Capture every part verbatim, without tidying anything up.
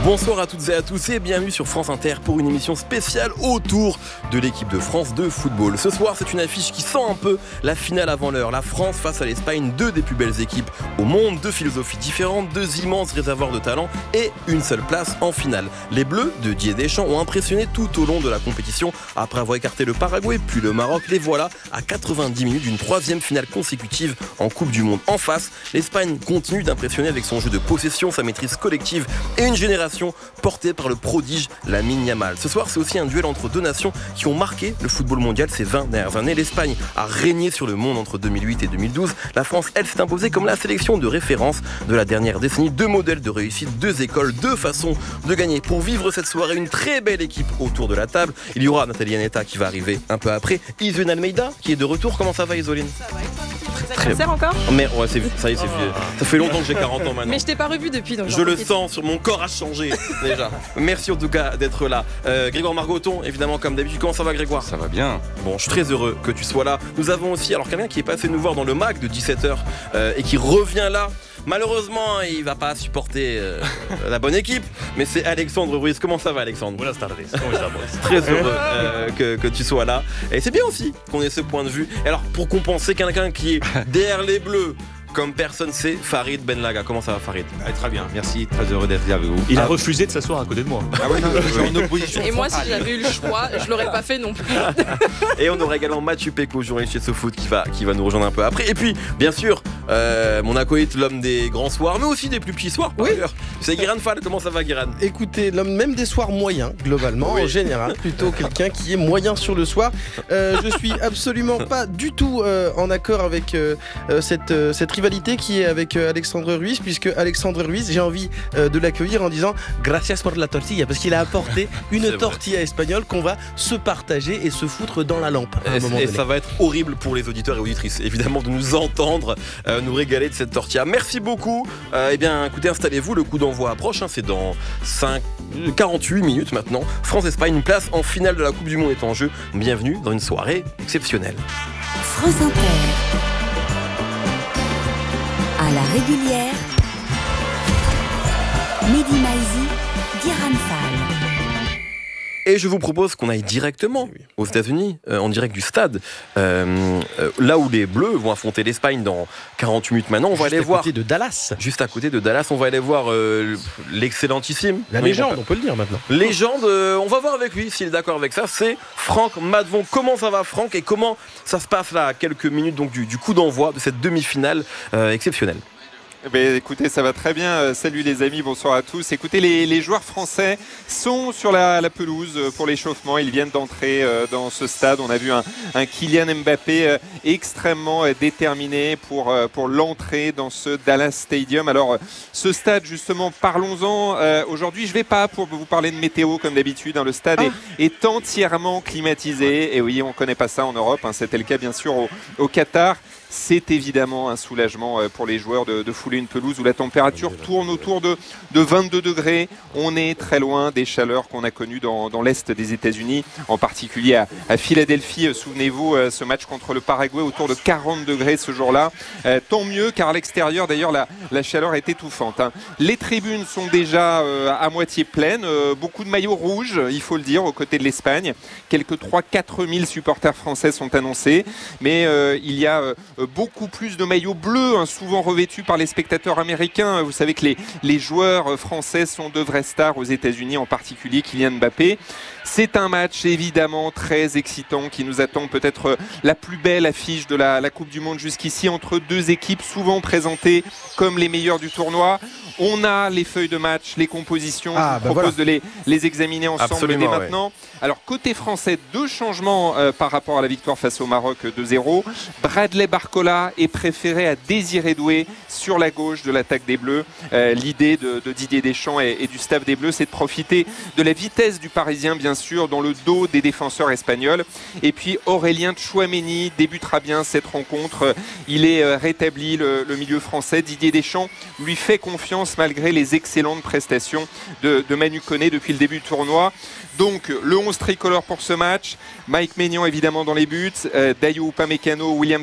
Bonsoir à toutes et à tous et bienvenue sur France Inter pour une émission spéciale autour de l'équipe de France de football. Ce soir, c'est une affiche qui sent un peu la finale avant l'heure. La France face à l'Espagne, deux des plus belles équipes au monde, deux philosophies différentes, deux immenses réservoirs de talent et une seule place en finale. Les Bleus de Didier Deschamps ont impressionné tout au long de la compétition. Après avoir écarté le Paraguay puis le Maroc, les voilà à quatre-vingt-dix minutes d'une troisième finale consécutive en Coupe du Monde. En face, l'Espagne continue d'impressionner avec son jeu de possession, sa maîtrise collective et une génération portée par le prodige Lamine Yamal. Ce soir, c'est aussi un duel entre deux nations qui ont marqué le football mondial ces vingt dernières années. L'Espagne a régné sur le monde entre deux mille huit et deux mille douze. La France, elle, s'est imposée comme la sélection de référence de la dernière décennie. Deux modèles de réussite, deux écoles, deux façons de gagner. Pour vivre cette soirée, une très belle équipe autour de la table. Il y aura Nathalie Anetta qui va arriver un peu après. Isoline Almeida qui est de retour. Comment ça va, Isoline? Ça va et toi? Très anniversaire encore? Mais ouais, c'est, ça y est, c'est vieux. Ça fait longtemps que j'ai quarante ans maintenant. Mais je t'ai pas revu depuis, donc je le sens, sur mon corps a changé déjà. Merci en tout cas d'être là. Euh, Grégoire Margoton, évidemment, comme d'habitude. Comment ça va, Grégoire? Ça va bien. Bon, je suis très heureux que tu sois là. Nous avons aussi, alors quelqu'un qui est passé nous voir dans le mag de dix-sept heures euh, et qui revient là. Malheureusement, il va pas supporter euh, la bonne équipe, mais c'est Alexandre Ruiz. Comment ça va, Alexandre? Buenas tardes. Comment ça va? Très heureux euh, que, que tu sois là. Et c'est bien aussi qu'on ait ce point de vue. Et alors, pour compenser, quelqu'un qui est derrière les Bleus, comme personne sait, Farid Benlaga. Comment ça va, Farid? ah, Très bien, merci, très heureux d'être là avec vous. Il ah. a refusé de s'asseoir à côté de moi. Ah ouais, non, je suis en opposition. Et moi, si j'avais eu le choix, je l'aurais pas fait non plus. Et on aura également Mathieu Péco, journaliste chez SoFoot, qui va, qui va nous rejoindre un peu après. Et puis, bien sûr, euh, mon acolyte, l'homme des grands soirs, mais aussi des plus petits soirs, par oui. ailleurs. C'est Guérin Fall. Comment ça va, Guérin? Écoutez, l'homme même des soirs moyens, globalement, oui. En général, plutôt quelqu'un qui est moyen sur le soir. Euh, je suis absolument pas du tout euh, en accord avec euh, cette, euh, cette rivalité qui est avec euh, Alexandre Ruiz, puisque Alexandre Ruiz, j'ai envie euh, de l'accueillir en disant gracias por la tortilla, parce qu'il a apporté une tortilla espagnole qu'on va se partager et se foutre dans la lampe. À un et moment et donné. ça va être horrible pour les auditeurs et auditrices, évidemment, de nous entendre euh, nous régaler de cette tortilla. Merci beaucoup. Euh, eh bien, écoutez, installez-vous, le coup d'envoi approche, hein, c'est dans cinq, quarante-huit minutes maintenant. France-Espagne, une place en finale de la Coupe du Monde est en jeu. Bienvenue dans une soirée exceptionnelle. France Inter. À la régulière, Mehdi Maizi, Guérin Fall. Et je vous propose qu'on aille directement aux États-Unis, euh, en direct du stade, euh, euh, là où les Bleus vont affronter l'Espagne dans quarante minutes maintenant. On va Juste aller à voir. côté de Dallas. Juste à côté de Dallas, on va aller voir euh, l'excellentissime. La Oui, légende, on, on peut le dire maintenant. Légende, euh, on va voir avec lui s'il est d'accord avec ça. C'est Franck Madvon. Comment ça va, Franck, et comment ça se passe là, à quelques minutes donc, du, du coup d'envoi de cette demi-finale euh, exceptionnelle? Eh bien, écoutez, ça va très bien. Euh, salut les amis, bonsoir à tous. Écoutez, les, les joueurs français sont sur la, la pelouse pour l'échauffement. Ils viennent d'entrer euh, dans ce stade. On a vu un, un Kylian Mbappé euh, extrêmement euh, déterminé pour, euh, pour l'entrée dans ce Dallas Stadium. Alors, euh, ce stade, justement, parlons-en. Euh, aujourd'hui, je ne vais pas pour vous parler de météo comme d'habitude. Hein. Le stade ah. est, est entièrement climatisé. Et oui, on ne connaît pas ça en Europe. Hein. C'était le cas, bien sûr, au, au Qatar. C'est évidemment un soulagement pour les joueurs de, de fouler une pelouse où la température tourne autour de, de vingt-deux degrés. On est très loin des chaleurs qu'on a connues dans, dans l'Est des États-Unis, en particulier à, à Philadelphie. Souvenez-vous, ce match contre le Paraguay autour de quarante degrés ce jour-là. Euh, tant mieux, car à l'extérieur, d'ailleurs, la, la chaleur est étouffante. Hein. Les tribunes sont déjà euh, à moitié pleines. Euh, beaucoup de maillots rouges, il faut le dire, aux côtés de l'Espagne. Quelques trois à quatre mille supporters français sont annoncés. Mais euh, il y a... Euh, beaucoup plus de maillots bleus, hein, souvent revêtus par les spectateurs américains. Vous savez que les, les joueurs français sont de vraies stars aux États-Unis, en particulier Kylian Mbappé. C'est un match évidemment très excitant qui nous attend, peut-être la plus belle affiche de la, la Coupe du Monde jusqu'ici, entre deux équipes souvent présentées comme les meilleures du tournoi. On a les feuilles de match, les compositions. Ah, je vous bah propose voilà. de les, les examiner ensemble Absolument, dès ouais. maintenant. Alors, côté français, deux changements euh, par rapport à la victoire face au Maroc deux zéro. Bradley Barcola est préféré à Désiré Doué sur la gauche de l'attaque des Bleus. Euh, l'idée de, de Didier Deschamps et, et du staff des Bleus, c'est de profiter de la vitesse du Parisien, bien sûr, dans le dos des défenseurs espagnols. Et puis, Aurélien Tchouaméni débutera bien cette rencontre. Il est euh, rétabli, le, le milieu français. Didier Deschamps lui fait confiance malgré les excellentes prestations de, de Manu Koné depuis le début du tournoi. Donc le onze tricolore pour ce match, Mike Maignan évidemment dans les buts, euh, Dayo Upamecano, William Saliba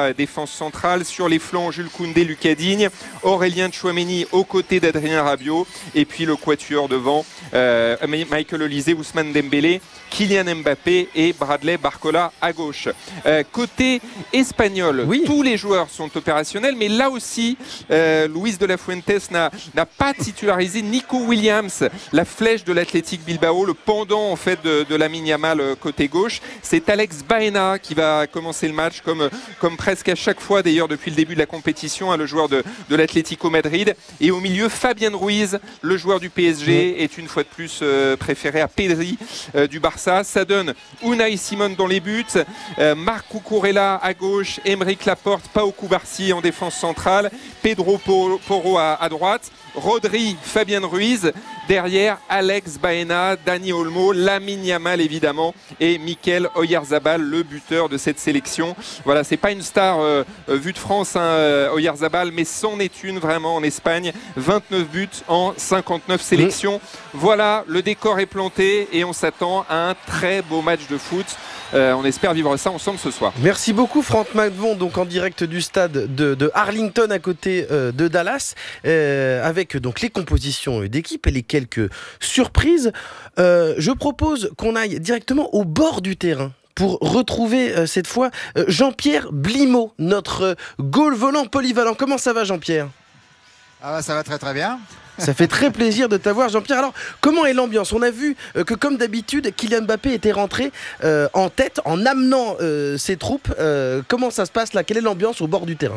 la défense centrale. Sur les flancs, Jules Koundé, Lucas Digne, Aurélien Tchouaméni aux côtés d'Adrien Rabiot. Et puis le quatuor devant, euh, Michael Olise, Ousmane Dembélé, Kylian Mbappé et Bradley Barcola à gauche. Euh, côté espagnol, oui. tous les joueurs sont opérationnels, mais là aussi, euh, Luis de la Fuentes n'a, n'a pas titularisé Nico Williams, la flèche de l'Athletic Bilbao, le pendant en fait de, de Lamine Yamal côté gauche. C'est Alex Baena qui va commencer le match, comme, comme presque à chaque fois d'ailleurs depuis le début de la compétition, hein, le joueur de, de l'Atlético Madrid. Et au milieu, Fabien Ruiz, le joueur du P S G, mmh. est une fois de plus euh, préféré à Pedri euh, du Barça. Ça donne Unai Simon dans les buts, euh, Marc Cucurella à gauche, Aymeric Laporte, Pau Cubarsí en défense centrale, Pedro Porro à, à droite, Rodri, Fabien Ruiz, derrière Alex Baena, Dani Olmo, Lamine Yamal évidemment et Mikel Oyarzabal, le buteur de cette sélection. Voilà, c'est pas une star euh, vue de France, hein, Oyarzabal, mais c'en est une vraiment en Espagne. vingt-neuf buts en cinquante-neuf sélections. Mmh. Voilà, le décor est planté et on s'attend à un très beau match de foot. Euh, on espère vivre ça ensemble ce soir. Merci beaucoup Franck Matvon, donc en direct du stade de, de Arlington à côté euh, de Dallas, euh, avec donc les compositions d'équipe et les quelques surprises. Euh, je propose qu'on aille directement au bord du terrain pour retrouver euh, cette fois euh, Jean-Pierre Blimaud, notre euh, goal volant polyvalent. Comment ça va Jean-Pierre ? Ah, ça va très très bien. Ça fait très plaisir de t'avoir Jean-Pierre. Alors, comment est l'ambiance ? On a vu euh, que comme d'habitude, Kylian Mbappé était rentré euh, en tête en amenant euh, ses troupes. Euh, comment ça se passe là ? Quelle est l'ambiance au bord du terrain ?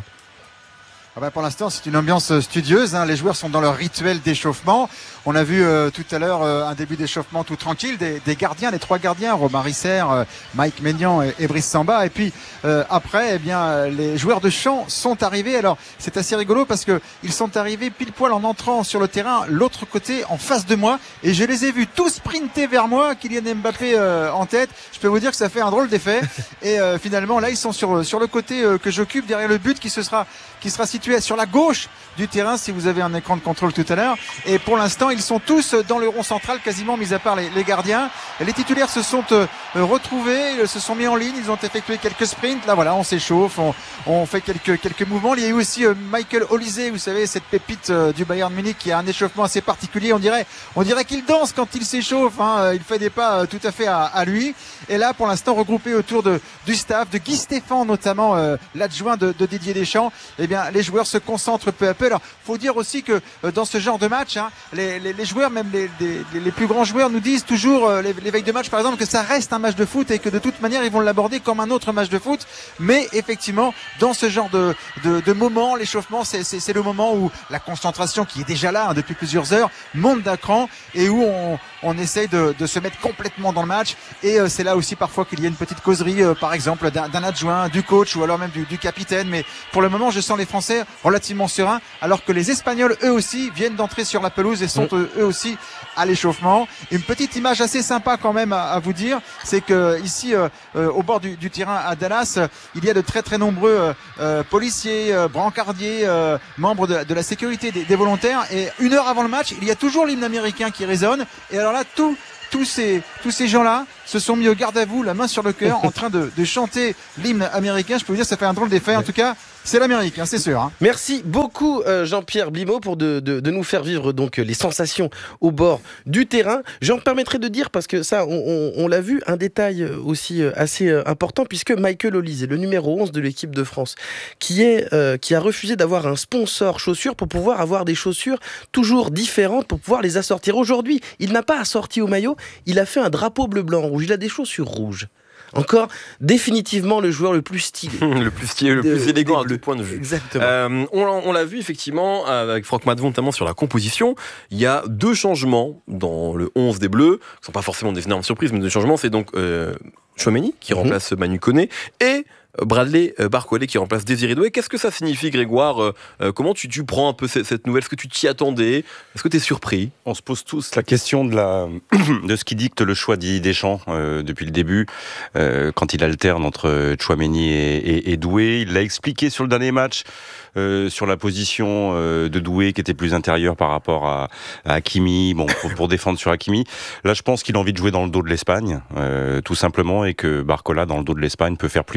Ah bah pour l'instant, c'est une ambiance studieuse. Hein. Les joueurs sont dans leur rituel d'échauffement. On a vu euh, tout à l'heure euh, un début d'échauffement tout tranquille des, des gardiens, des trois gardiens, Romain Risser, euh, Mike Maignan et, et Brice Samba. Et puis euh, après, eh bien, les joueurs de champ sont arrivés. Alors, c'est assez rigolo parce que ils sont arrivés pile poil en entrant sur le terrain, l'autre côté, en face de moi, et je les ai vus tous sprinter vers moi. Kylian Mbappé euh, en tête. Je peux vous dire que ça fait un drôle d'effet. Et euh, finalement, là, ils sont sur sur le côté euh, que j'occupe, derrière le but qui se sera qui sera situé sur la gauche du terrain si vous avez un écran de contrôle tout à l'heure. Et pour l'instant, ils sont tous dans le rond central, quasiment mis à part les, les gardiens. Les titulaires se sont euh, retrouvés, se sont mis en ligne, ils ont effectué quelques sprints. Là voilà, on s'échauffe, on, on fait quelques quelques mouvements. Il y a eu aussi euh, Michael Olise, vous savez, cette pépite euh, du Bayern Munich qui a un échauffement assez particulier. On dirait on dirait qu'il danse quand il s'échauffe, hein. Il fait des pas euh, tout à fait à, à lui. Et là, pour l'instant, regroupé autour de du staff, de Guy Stéphane notamment, euh, l'adjoint de, de Didier Deschamps, eh bien, les joueurs se concentrent peu à peu. Alors, faut dire aussi que euh, dans ce genre de match, hein, les, les, les joueurs, même les, les, les plus grands joueurs, nous disent toujours euh, les, les veilles de match, par exemple, que ça reste un match de foot et que de toute manière, ils vont l'aborder comme un autre match de foot. Mais effectivement, dans ce genre de, de, de moment, l'échauffement, c'est, c'est, c'est le moment où la concentration, qui est déjà là hein, depuis plusieurs heures, monte d'un cran et où on, on essaye de, de se mettre complètement dans le match. Et euh, c'est là aussi parfois qu'il y a une petite causerie, euh, par exemple, d'un, d'un adjoint, du coach ou alors même du, du capitaine. Mais pour le moment, je sens les Français relativement sereins, alors que les Espagnols, eux aussi, viennent d'entrer sur la pelouse et sont mmh. eux aussi à l'échauffement. Une petite image assez sympa quand même à, à vous dire, c'est que ici, euh, euh, au bord du, du terrain à Dallas, euh, il y a de très très nombreux euh, euh, policiers, euh, brancardiers, euh, membres de, de la sécurité des, des volontaires. Et une heure avant le match, il y a toujours l'hymne américain qui résonne. Et alors là, tout tous ces tous ces gens-là se sont mis au garde à vous, la main sur le cœur, en train de, de chanter l'hymne américain. Je peux vous dire, ça fait un drôle d'effet. En tout cas, c'est l'Amérique, hein, c'est sûr. Hein. Merci beaucoup euh, Jean-Pierre Blimaud pour de, de, de nous faire vivre donc les sensations au bord du terrain. J'en permettrai de dire, parce que ça, on, on, on l'a vu, un détail aussi assez important, puisque Michael Olise, le numéro onze de l'équipe de France, qui, est, euh, qui a refusé d'avoir un sponsor chaussures pour pouvoir avoir des chaussures toujours différentes, pour pouvoir les assortir. Aujourd'hui, il n'a pas assorti au maillot, il a fait un drapeau bleu-blanc-rouge. Il a des chaussures rouges. Encore définitivement le joueur le plus stylé. le plus stylé, le de, plus élégant à tout point de vue. Exactement. Euh, on, on l'a vu effectivement avec Franck Matvon, notamment sur la composition. Il y a deux changements dans le onze des Bleus, qui ne sont pas forcément des énormes surprises, mais deux changements. C'est donc euh, Tchouaméni qui mm-hmm. remplace Manu Koné et Bradley Barcola qui remplace Désiré Doué. Qu'est-ce que ça signifie, Grégoire ? euh, Comment tu, tu prends un peu cette, cette nouvelle ? Est-ce que tu t'y attendais ? Est-ce que tu es surpris ? On se pose tous la question de, la, de ce qui dicte le choix d'Didier Deschamps euh, depuis le début, euh, quand il alterne entre Tchouaméni et, et, et Doué. Il l'a expliqué sur le dernier match, euh, sur la position euh, de Doué qui était plus intérieure par rapport à, à Hakimi, bon, pour, pour défendre sur Hakimi. Là, je pense qu'il a envie de jouer dans le dos de l'Espagne, euh, tout simplement, et que Barcola, dans le dos de l'Espagne, peut faire plus mal que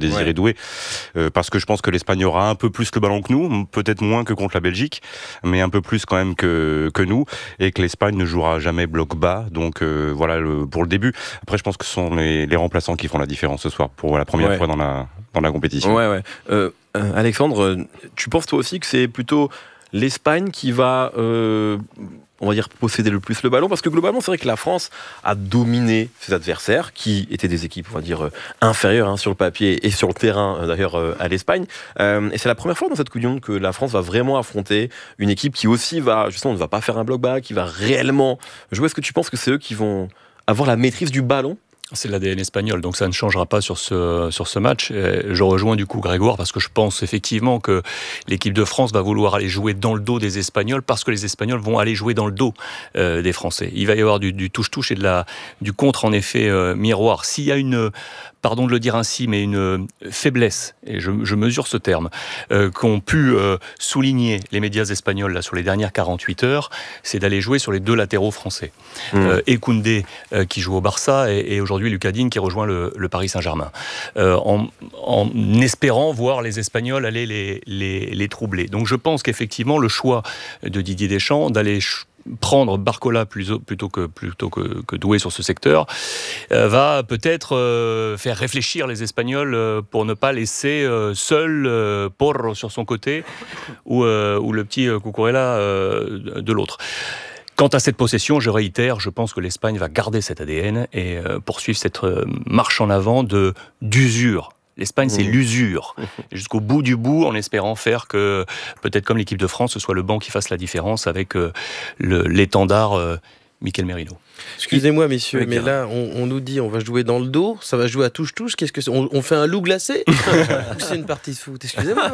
Désiré Ouais. Doué, euh, parce que je pense que l'Espagne aura un peu plus le ballon que nous, peut-être moins que contre la Belgique, mais un peu plus quand même que, que nous, et que l'Espagne ne jouera jamais bloc bas. Donc euh, voilà le, pour le début. Après, je pense que ce sont les, les remplaçants qui font la différence ce soir pour la première Ouais. fois dans la, dans la compétition. Ouais, ouais. Euh, euh, Alexandre, tu penses toi aussi que c'est plutôt l'Espagne qui va, euh, on va dire, posséder le plus le ballon? Parce que globalement, c'est vrai que la France a dominé ses adversaires, qui étaient des équipes, on va dire, euh, inférieures hein, sur le papier et sur le terrain, euh, d'ailleurs, euh, à l'Espagne. Euh, et c'est la première fois dans cette Coupe du Monde que la France va vraiment affronter une équipe qui aussi va, justement, ne va pas faire un bloc bas, qui va réellement jouer. Est-ce que tu penses que c'est eux qui vont avoir la maîtrise du ballon? C'est l'A D N espagnol, donc ça ne changera pas sur ce, sur ce match. Et je rejoins du coup Grégoire, parce que je pense effectivement que l'équipe de France va vouloir aller jouer dans le dos des Espagnols, parce que les Espagnols vont aller jouer dans le dos euh, des Français. Il va y avoir du, du touche-touche et de la, du contre, en effet, euh, miroir. S'il y a une, pardon de le dire ainsi, mais une faiblesse, et je, je mesure ce terme, euh, qu'ont pu euh, souligner les médias espagnols là, sur les dernières quarante-huit heures, c'est d'aller jouer sur les deux latéraux français. Mmh. Euh, et Koundé, euh, qui joue au Barça, et, et aujourd'hui Lucas Digne qui rejoint le, le Paris Saint-Germain, euh, en, en espérant voir les Espagnols aller les, les, les troubler. Donc je pense qu'effectivement le choix de Didier Deschamps d'aller ch- prendre Barcola plutôt, plutôt, que, plutôt que, que Doué sur ce secteur euh, va peut-être euh, faire réfléchir les Espagnols euh, pour ne pas laisser euh, seul euh, Porro sur son côté ou, euh, ou le petit euh, Cucurella euh, de l'autre. Quant à cette possession, je réitère, je pense que l'Espagne va garder cet A D N et euh, poursuivre cette euh, marche en avant de, d'usure. L'Espagne, c'est mmh. l'usure. Jusqu'au bout du bout, en espérant faire que, peut-être comme l'équipe de France, ce soit le banc qui fasse la différence avec euh, le, l'étendard euh, Mikel Merino. Excusez-moi, messieurs, oui, mais là, on, on nous dit on va jouer dans le dos, ça va jouer à touche-touche. Qu'est-ce que c'est? on, on fait un loup glacé ou c'est une partie de foot? Excusez-moi.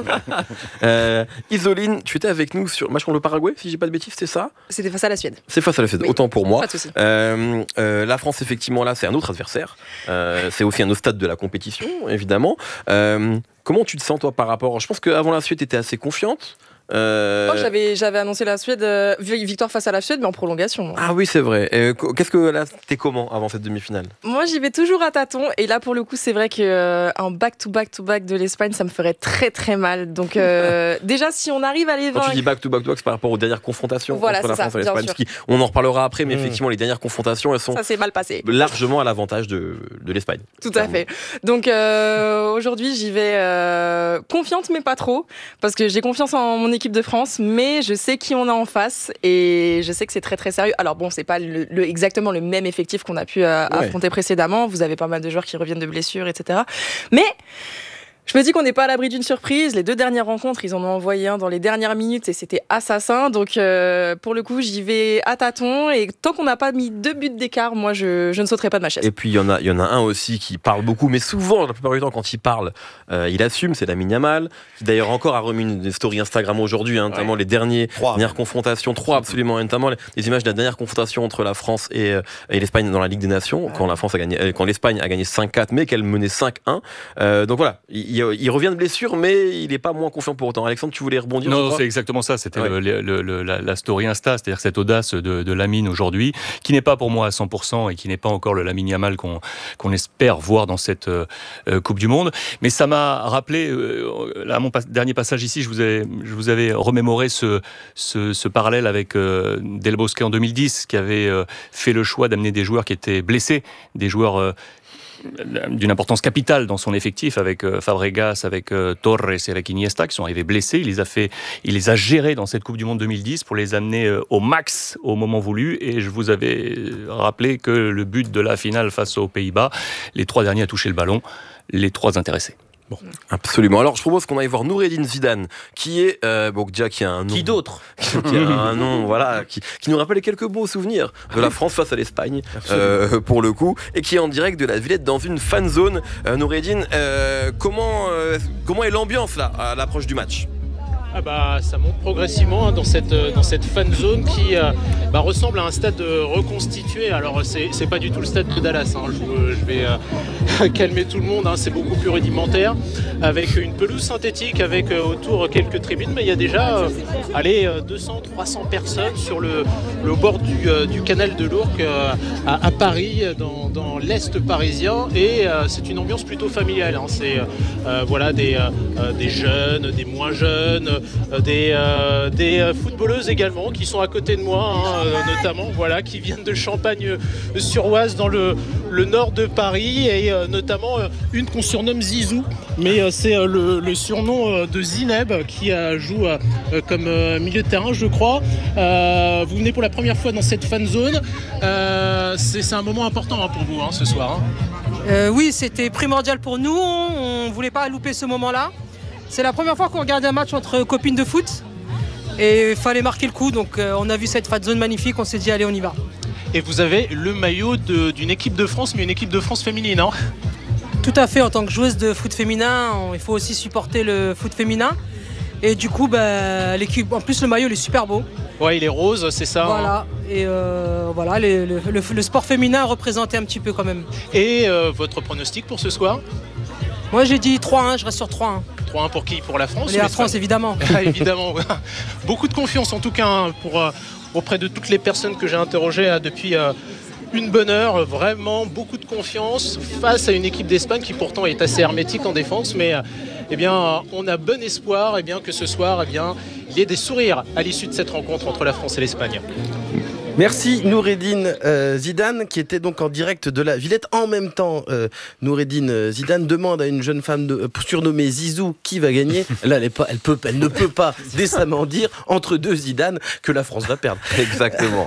euh, Isoline, tu étais avec nous sur le match contre le Paraguay, si j'ai pas de bêtises, c'était ça? C'était face à la Suède. C'est face à la Suède, Oui. autant pour moi. Pas de souci. Euh, euh, la France, effectivement, là, c'est un autre adversaire. Euh, c'est aussi un autre stade de la compétition, évidemment. Euh, comment tu te sens, toi, par rapport? Je pense qu'avant la Suède, tu étais assez confiante. Euh... Oh, j'avais, j'avais annoncé la Suède, euh, victoire face à la Suède, mais en prolongation. Ah oui, c'est vrai. Euh, qu'est-ce que là, t'es comment avant cette demi-finale? Moi, j'y vais toujours à tâtons, et là, pour le coup, c'est vrai qu'un euh, back-to-back-to-back de l'Espagne, ça me ferait très très mal. Donc, euh, déjà, si on arrive à les vaincre. Quand tu dis back-to-back-to-back, c'est par rapport aux dernières confrontations voilà, entre la ça, France et l'Espagne. Qui, on en reparlera après, mais mmh. effectivement, les dernières confrontations, elles sont. Ça s'est mal passé. Largement à l'avantage de, de l'Espagne. Tout à fait. Donc, euh, aujourd'hui, j'y vais euh, confiante, mais pas trop, parce que j'ai confiance en mon équipe de France, mais Mais je sais qui on a en face et je sais que c'est très très sérieux. Alors bon, c'est pas le, le, exactement le même effectif qu'on a pu euh, ouais. affronter précédemment. Vous avez pas mal de joueurs qui reviennent de blessures, et cetera. Mais je me dis qu'on n'est pas à l'abri d'une surprise. Les deux dernières rencontres, ils en ont envoyé un dans les dernières minutes et c'était assassin. Donc, euh, pour le coup, j'y vais à tâtons. Et tant qu'on n'a pas mis deux buts d'écart, moi, je, je ne sauterai pas de ma chaise. Et puis, il y en a, il y en a un aussi qui parle beaucoup, mais souvent, la plupart du temps, quand il parle, euh, il assume. C'est Lamine Yamal, qui d'ailleurs encore a remis une story Instagram aujourd'hui, hein, notamment ouais. les derniers, dernières confrontations, trois absolument, notamment les, les images de la dernière confrontation entre la France et, euh, et l'Espagne dans la Ligue des Nations, ouais. quand la France a gagné, euh, quand l'Espagne a gagné cinq quatre, mais qu'elle menait cinq un. Euh, donc voilà, il, il revient de blessure, mais il n'est pas moins confiant pour autant. Alexandre, tu voulais rebondir? Non, c'est exactement ça. C'était ouais. le, le, le, la, la story Insta, c'est-à-dire cette audace de, de Lamine aujourd'hui, qui n'est pas pour moi à cent pour cent et qui n'est pas encore le Lamine Yamal qu'on, qu'on espère voir dans cette euh, Coupe du Monde. Mais ça m'a rappelé, euh, à mon pas, dernier passage ici, je vous, ai, je vous avais remémoré ce, ce, ce parallèle avec euh, Del Bosque en deux mille dix, qui avait euh, fait le choix d'amener des joueurs qui étaient blessés, des joueurs euh, d'une importance capitale dans son effectif, avec euh, Fabregas, avec euh, Torres et avec Iniesta, qui sont arrivés blessés. Il les a fait, il les a gérés dans cette Coupe du Monde deux mille dix pour les amener euh, au max au moment voulu. Et je vous avais rappelé que le but de la finale face aux Pays-Bas, les trois derniers à toucher le ballon, les trois intéressés. Bon, absolument. Alors, je propose qu'on aille voir Noureddine Zidane, qui est, euh, bon, déjà, qui a un nom. Qui d'autre Qui a un nom, voilà, qui, qui nous rappelle quelques beaux souvenirs de la France face à l'Espagne, euh, pour le coup, et qui est en direct de la Villette dans une fan zone. Euh, Noureddine, euh, comment, euh, comment est l'ambiance là, à l'approche du match? Ah bah, ça monte progressivement hein, dans, cette, dans cette fan zone qui euh, bah, ressemble à un stade reconstitué. Alors c'est, c'est pas du tout le stade de Dallas, hein. je, je vais euh, calmer tout le monde, hein. C'est beaucoup plus rudimentaire, avec une pelouse synthétique, avec euh, autour quelques tribunes, mais il y a déjà euh, allez, deux cents à trois cents personnes sur le, le bord du, euh, du canal de l'Ourcq euh, à, à Paris, dans, dans l'Est parisien, et euh, c'est une ambiance plutôt familiale. Hein. C'est euh, voilà, des, euh, des jeunes, des moins jeunes, Des, euh, des footballeuses également qui sont à côté de moi, hein, euh, notamment, voilà, qui viennent de Champagne-sur-Oise dans le, le nord de Paris, et euh, notamment euh, une qu'on surnomme Zizou, mais euh, c'est euh, le, le surnom euh, de Zineb qui euh, joue euh, comme euh, milieu de terrain, je crois. Euh, vous venez pour la première fois dans cette fan zone, euh, c'est, c'est un moment important hein, pour vous hein, ce soir. Hein. Euh, oui, c'était primordial pour nous, on ne voulait pas louper ce moment-là. C'est la première fois qu'on regardait un match entre copines de foot et il fallait marquer le coup, donc euh, on a vu cette fan zone magnifique, on s'est dit allez on y va. Et vous avez le maillot de, d'une équipe de France, mais une équipe de France féminine, hein ? Tout à fait, en tant que joueuse de foot féminin, on, il faut aussi supporter le foot féminin. Et du coup, bah, l'équipe, en plus le maillot il est super beau. Ouais, il est rose, c'est ça. Voilà, hein. et euh, voilà, les, le, le, le sport féminin représenté un petit peu quand même. Et euh, votre pronostic pour ce soir ? Moi j'ai dit trois un, je reste sur trois un. trois un pour qui ? Pour la France ? Et la France, évidemment. Évidemment. Beaucoup de confiance, en tout cas, hein, pour, euh, auprès de toutes les personnes que j'ai interrogées euh, depuis euh, une bonne heure. Vraiment, beaucoup de confiance face à une équipe d'Espagne qui pourtant est assez hermétique en défense. Mais euh, eh bien, on a bon espoir eh bien, que ce soir, eh bien, il y ait des sourires à l'issue de cette rencontre entre la France et l'Espagne. Merci Noureddine euh, Zidane qui était donc en direct de la Villette. En même temps, euh, Noureddine Zidane demande à une jeune femme de, euh, surnommée Zizou qui va gagner. Là, elle, est pas, elle, peut, elle ne peut pas décemment dire entre deux Zidane que la France va perdre. Exactement.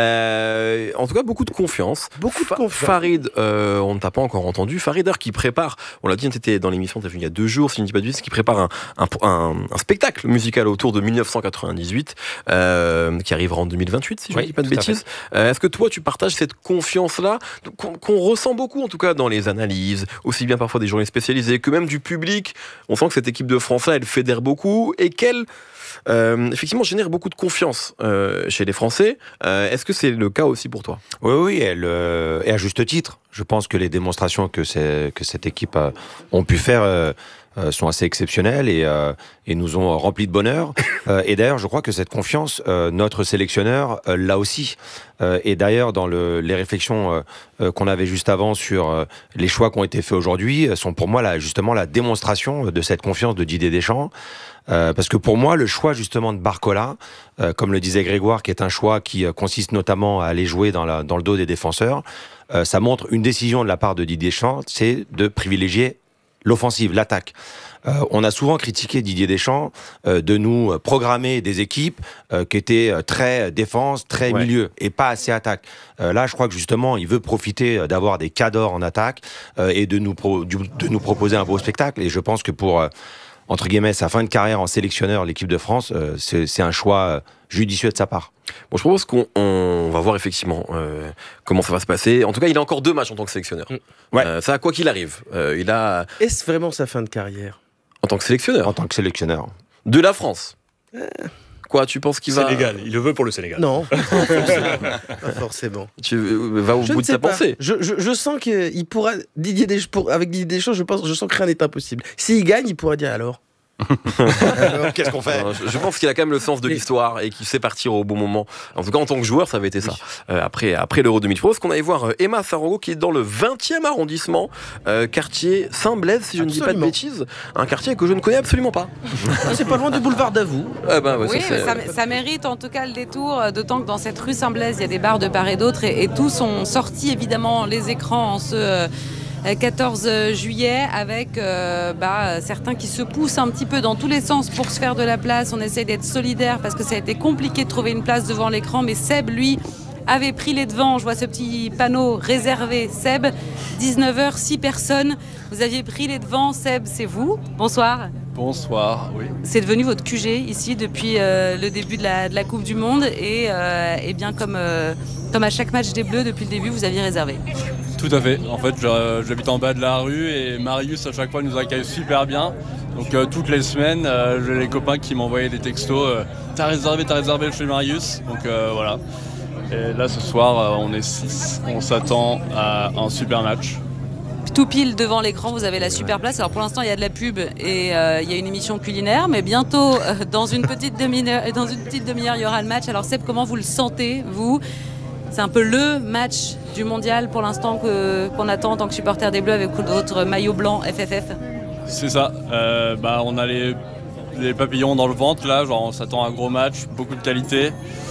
euh, en tout cas, beaucoup de confiance. Beaucoup de Fa- confiance. Farid, euh, on ne t'a pas encore entendu. Farid qui prépare, on l'a dit, c'était dans l'émission, t'as vu il y a deux jours, si je ne dis pas de bêtises, qui prépare un, un, un, un spectacle musical autour de dix-neuf cent quatre-vingt-dix-huit euh, qui arrivera en deux mille vingt-huit, si je ne Oui, dis pas de tout à bêtises. Euh, est-ce que toi, tu partages cette confiance-là qu'on, qu'on ressent beaucoup, en tout cas, dans les analyses, aussi bien parfois des journalistes spécialisés que même du public. On sent que cette équipe de France, elle fédère beaucoup et qu'elle, euh, effectivement, génère beaucoup de confiance euh, chez les Français. Euh, est-ce que c'est le cas aussi pour toi ? Oui, oui, elle, euh, et à juste titre. Je pense que les démonstrations que, c'est, que cette équipe a, ont pu faire euh, euh, sont assez exceptionnelles et, euh, et nous ont rempli de bonheur. Euh, et d'ailleurs, je crois que cette confiance, euh, notre sélectionneur euh, l'a aussi. Euh, et d'ailleurs, dans le, les réflexions euh, qu'on avait juste avant sur euh, les choix qui ont été faits aujourd'hui, sont pour moi là, justement la démonstration de cette confiance de Didier Deschamps. Euh, parce que pour moi, le choix justement de Barcola, euh, comme le disait Grégoire, qui est un choix qui euh, consiste notamment à aller jouer dans, la, dans le dos des défenseurs, euh, ça montre une décision de la part de Didier Deschamps, c'est de privilégier l'offensive, l'attaque. Euh, on a souvent critiqué Didier Deschamps euh, de nous programmer des équipes euh, qui étaient très défense, très ouais. milieu et pas assez attaque. Euh, là, je crois que justement, il veut profiter d'avoir des cadors en attaque euh, et de nous, pro- de nous proposer un beau spectacle. Et je pense que pour... Euh, entre guillemets, sa fin de carrière en sélectionneur, l'équipe de France, euh, c'est, c'est un choix euh, judicieux de sa part. Bon, je propose qu'on on va voir effectivement euh, comment ça va se passer. En tout cas, il a encore deux matchs en tant que sélectionneur. Mmh. Ouais. Euh, ça, quoi qu'il arrive. Euh, il a... Est-ce vraiment sa fin de carrière ? En tant que sélectionneur ? En tant que sélectionneur. De la France euh... Quoi, tu penses qu'il va... Sénégal, il le veut pour le Sénégal. Non, pas forcément. Pas forcément. Tu vas au je bout de ta pas. pensée. Je, je, je sens qu'il pourra... Didier Deschamps, pour, avec Didier Deschamps, je, pense, je sens que rien n'est impossible. S'il gagne, il pourra dire alors. Alors, qu'est-ce qu'on fait ? Non, je, je pense qu'il a quand même le sens de l'histoire et qu'il sait partir au bon moment. En tout cas, en tant que joueur, ça avait été ça. Oui. Euh, après, après l'Euro deux mille trois, parce qu'on allait voir euh, Emma Sarago qui est dans le vingtième arrondissement, euh, quartier Saint-Blaise, si je absolument. ne dis pas de bêtises. Un quartier que je ne connais absolument pas. C'est pas loin du boulevard d'Avoue. Ah ben, ouais, oui, ça, ça, ça mérite en tout cas le détour, d'autant que dans cette rue Saint-Blaise, il y a des bars de part et d'autre et, et tous ont sorti évidemment les écrans en ce... Euh, quatorze juillet avec euh, bah, certains qui se poussent un petit peu dans tous les sens pour se faire de la place. On essaie d'être solidaire parce que ça a été compliqué de trouver une place devant l'écran, mais Seb, lui, avait pris les devants. Je vois ce petit panneau réservé. Seb, dix-neuf heures, six personnes. Vous aviez pris les devants. Seb, c'est vous. Bonsoir. Bonsoir, oui. C'est devenu votre Q G ici depuis euh, le début de la, de la Coupe du Monde et, euh, et bien comme, euh, comme à chaque match des Bleus depuis le début, vous aviez réservé. Tout à fait. En fait, j'habite en bas de la rue et Marius, à chaque fois, nous accueille super bien. Donc, euh, toutes les semaines, euh, j'ai les copains qui m'envoyaient des textos. Euh, t'as réservé, t'as réservé chez Marius. Donc, euh, voilà. Et là, ce soir, euh, on est six. On s'attend à un super match. Tout pile devant l'écran, vous avez la super place. Alors pour l'instant, il y a de la pub et euh, il y a une émission culinaire, mais bientôt, euh, dans une petite demi-heure, dans une petite demi-heure, il y aura le match. Alors Seb, comment vous le sentez, vous ? C'est un peu le match du mondial pour l'instant que, qu'on attend en tant que supporter des Bleus avec votre maillot blanc F F F. C'est ça. Euh, bah, on a les, les papillons dans le ventre, là. Genre, on s'attend à un gros match, beaucoup de qualité.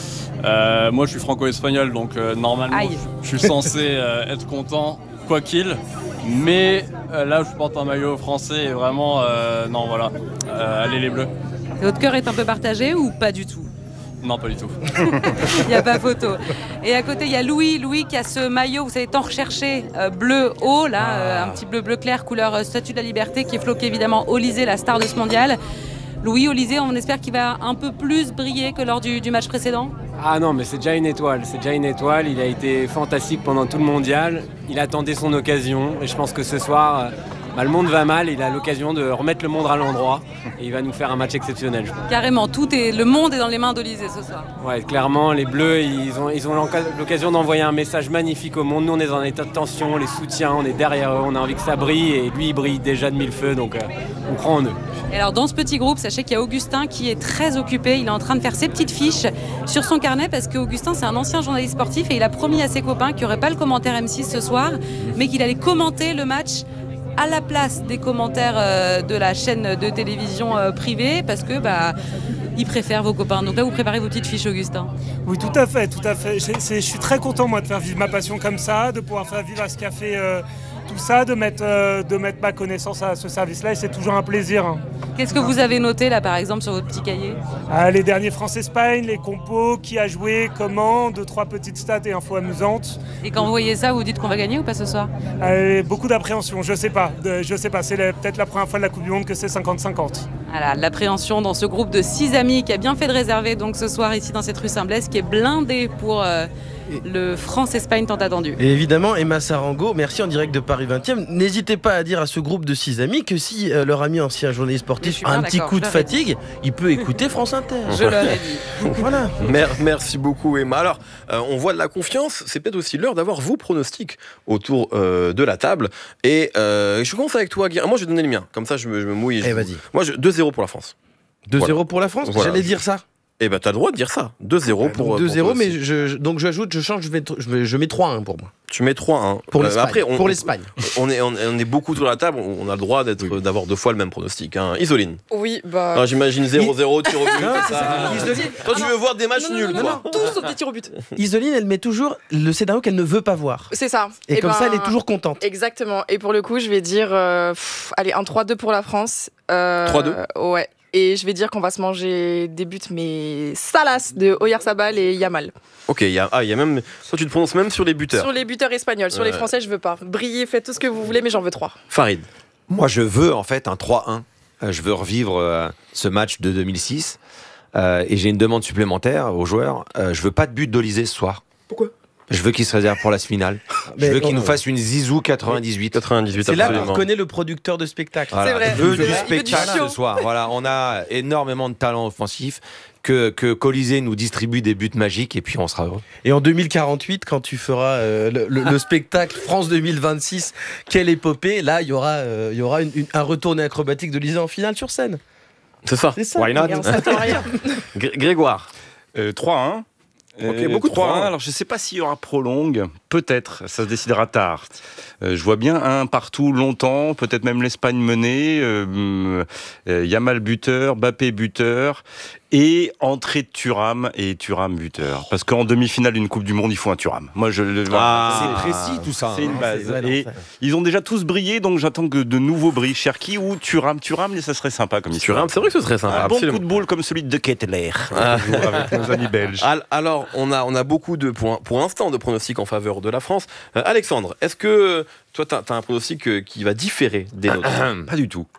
Euh, moi, je suis franco-espagnol, donc euh, normalement, Aïe. je, je suis censé euh, être content, quoi qu'il. Mais euh, là, je porte un maillot français et vraiment, euh, non, voilà, euh, allez les Bleus. Et votre cœur est un peu partagé ou pas du tout ? Non, pas du tout. Il n'y a pas photo. Et à côté, il y a Louis. Louis qui a ce maillot, vous savez, tant recherché, euh, bleu haut, là, Ah. euh, un petit bleu bleu clair, couleur euh, Statue de la Liberté, qui est floqué évidemment Olysée, la star de ce mondial. Louis Olysée, on espère qu'il va un peu plus briller que lors du, du match précédent. Ah non, mais c'est déjà une étoile, c'est déjà une étoile. Il a été fantastique pendant tout le mondial. Il attendait son occasion et je pense que ce soir, euh, bah, le monde va mal. Il a l'occasion de remettre le monde à l'endroit et il va nous faire un match exceptionnel, je pense. Carrément, tout est, le monde est dans les mains d'Olysée ce soir. Ouais, clairement, les Bleus, ils ont, ils ont l'occasion d'envoyer un message magnifique au monde. Nous, on est dans un état de tension, on les soutient, on est derrière eux, on a envie que ça brille et lui, il brille déjà de mille feux, donc euh, on croit en eux. Et alors dans ce petit groupe, sachez qu'il y a Augustin qui est très occupé. Il est en train de faire ses petites fiches sur son carnet parce qu'Augustin, c'est un ancien journaliste sportif et il a promis à ses copains qu'il n'y aurait pas le commentaire M six ce soir, mais qu'il allait commenter le match à la place des commentaires euh, de la chaîne de télévision euh, privée parce que bah, il préfère vos copains. Donc là, vous préparez vos petites fiches, Augustin. Oui, tout à fait, tout à fait. Je, c'est, je suis très content, moi, de faire vivre ma passion comme ça, de pouvoir faire vivre à ce café euh, tout ça, de mettre, euh, de mettre ma connaissance à ce service-là, et c'est toujours un plaisir. Hein. Qu'est-ce que vous avez noté, là, par exemple, sur votre petit cahier ? Ah, les derniers France-Espagne, les compos, qui a joué, comment, deux, trois petites stats et infos amusantes. Et quand vous voyez ça, vous vous dites qu'on va gagner ou pas ce soir ? euh, Beaucoup d'appréhension, je sais pas. De, je sais pas, c'est la, peut-être la première fois de la Coupe du Monde que c'est cinquante cinquante. Voilà, l'appréhension dans ce groupe de six amis qui a bien fait de réserver donc ce soir ici dans cette rue Saint-Blaise, qui est blindé pour euh, le France-Espagne tant attendu. Et évidemment, Emma Sarango, merci en direct de Paris vingtième. N'hésitez pas à dire à ce groupe de six amis que si euh, leur ami ancien journaliste sportif a un petit coup de fatigue, il peut écouter France Inter. Je leur ai dit. Voilà. Mer- merci beaucoup Emma. Alors, euh, on voit de la confiance, c'est peut-être aussi l'heure d'avoir vos pronostics autour euh, de la table. Et euh, je commence avec toi, Guy. Moi, je vais donner le mien, comme ça je me, je me mouille. Et je... Eh, vas-y. Moi, je... deux zéro pour la France. deux zéro Voilà. pour la France Voilà. J'allais dire ça. Eh ben, t'as le droit de dire ça. deux zéro pour. deux zéro, pour mais je, je- donc j'ajoute, je change, je, vais, je, vais- je mets trois un pour moi. Tu mets trois un. Pour Euh, l'Espagne. après, on, pour l'Espagne. On est, on, est- on est beaucoup sur la table, on a le droit d'être, d'avoir deux fois le même pronostic. Hein. Isoline. Oui, bah. Ah, j'imagine zéro zéro, tir au but. Non, c'est c'est ça. ça. Isoline. Toi, tu veux voir des matchs Non, non, nuls, non, quoi. non, tous sauf des tirs au but. Isoline, elle met toujours le scénario qu'elle ne veut pas voir. C'est ça. Et, Eh comme ben, ça, elle est toujours contente. Exactement. Et pour le coup, je vais dire, euh, pff, allez, un trois deux pour la France. Euh, trois deux Ouais. Et je vais dire qu'on va se manger des buts, mais salaces de Oyarzabal et Yamal. Ok, il y a, ah, il y a même. Toi, tu te prononces même sur les buteurs. Sur les buteurs espagnols. Sur les Ouais. Français, je veux pas. Brillez, faites tout ce que vous voulez, mais j'en veux trois. Farid. Moi, je veux en fait un trois un. Euh, Je veux revivre euh, ce match de deux mille six. Euh, et j'ai une demande supplémentaire aux joueurs. Euh, je veux pas de but d'Olysée ce soir. Pourquoi ? Je veux qu'il se réserve pour la finale. Mais je veux qu'il on- nous fasse une Zizou quatre-vingt-dix-huit. quatre-vingt-dix-huit, C'est là qu'on absolument. reconnaît le producteur de spectacle. Voilà. C'est vrai. Je veux Il veut du du spectacle show. ce soir. Voilà, on a énormément de talent offensif. Que, que Colisée nous distribue des buts magiques et puis on sera heureux. Et en deux mille quarante-huit, quand tu feras euh, le, le- le spectacle France deux mille vingt-six, quelle épopée, là, il y aura, euh, il y aura une- une- un retourné acrobatique de Lisa en finale sur scène. C'est ça. C'est ça. Why not Et on s'attend à rien. Gré- Grégoire. Euh, trois un. Ok, Euh, beaucoup de trois un. trois un. Alors, je ne sais pas s'il y aura prolongue. Peut-être. Ça se décidera tard. Euh, je vois bien un partout longtemps. Peut-être même l'Espagne menée. Euh, euh, Yamal buteur. Mbappé buteur. Et entrée de Thuram et Thuram buteur. Parce qu'en demi-finale d'une Coupe du Monde, il faut un Thuram. Moi, je le Ah, voilà. c'est précis tout ça. C'est une hein. base. c'est- ouais, non, Et ça- ils ont déjà tous brillé, donc j'attends que de nouveaux brillent. Cherki ou Thuram. Thuram, ça serait sympa comme histoire. Thuram, c'est vrai que ce serait sympa. Un bon absolument. coup de boule comme celui de Kettler. Ah. Avec nos amis belges. Al- Alors, on a, on a beaucoup de, pour, pour l'instant, de pronostics en faveur de la France. Euh, Alexandre, est-ce que euh, toi, tu as un pronostic euh, qui va différer des nôtres? Pas du tout.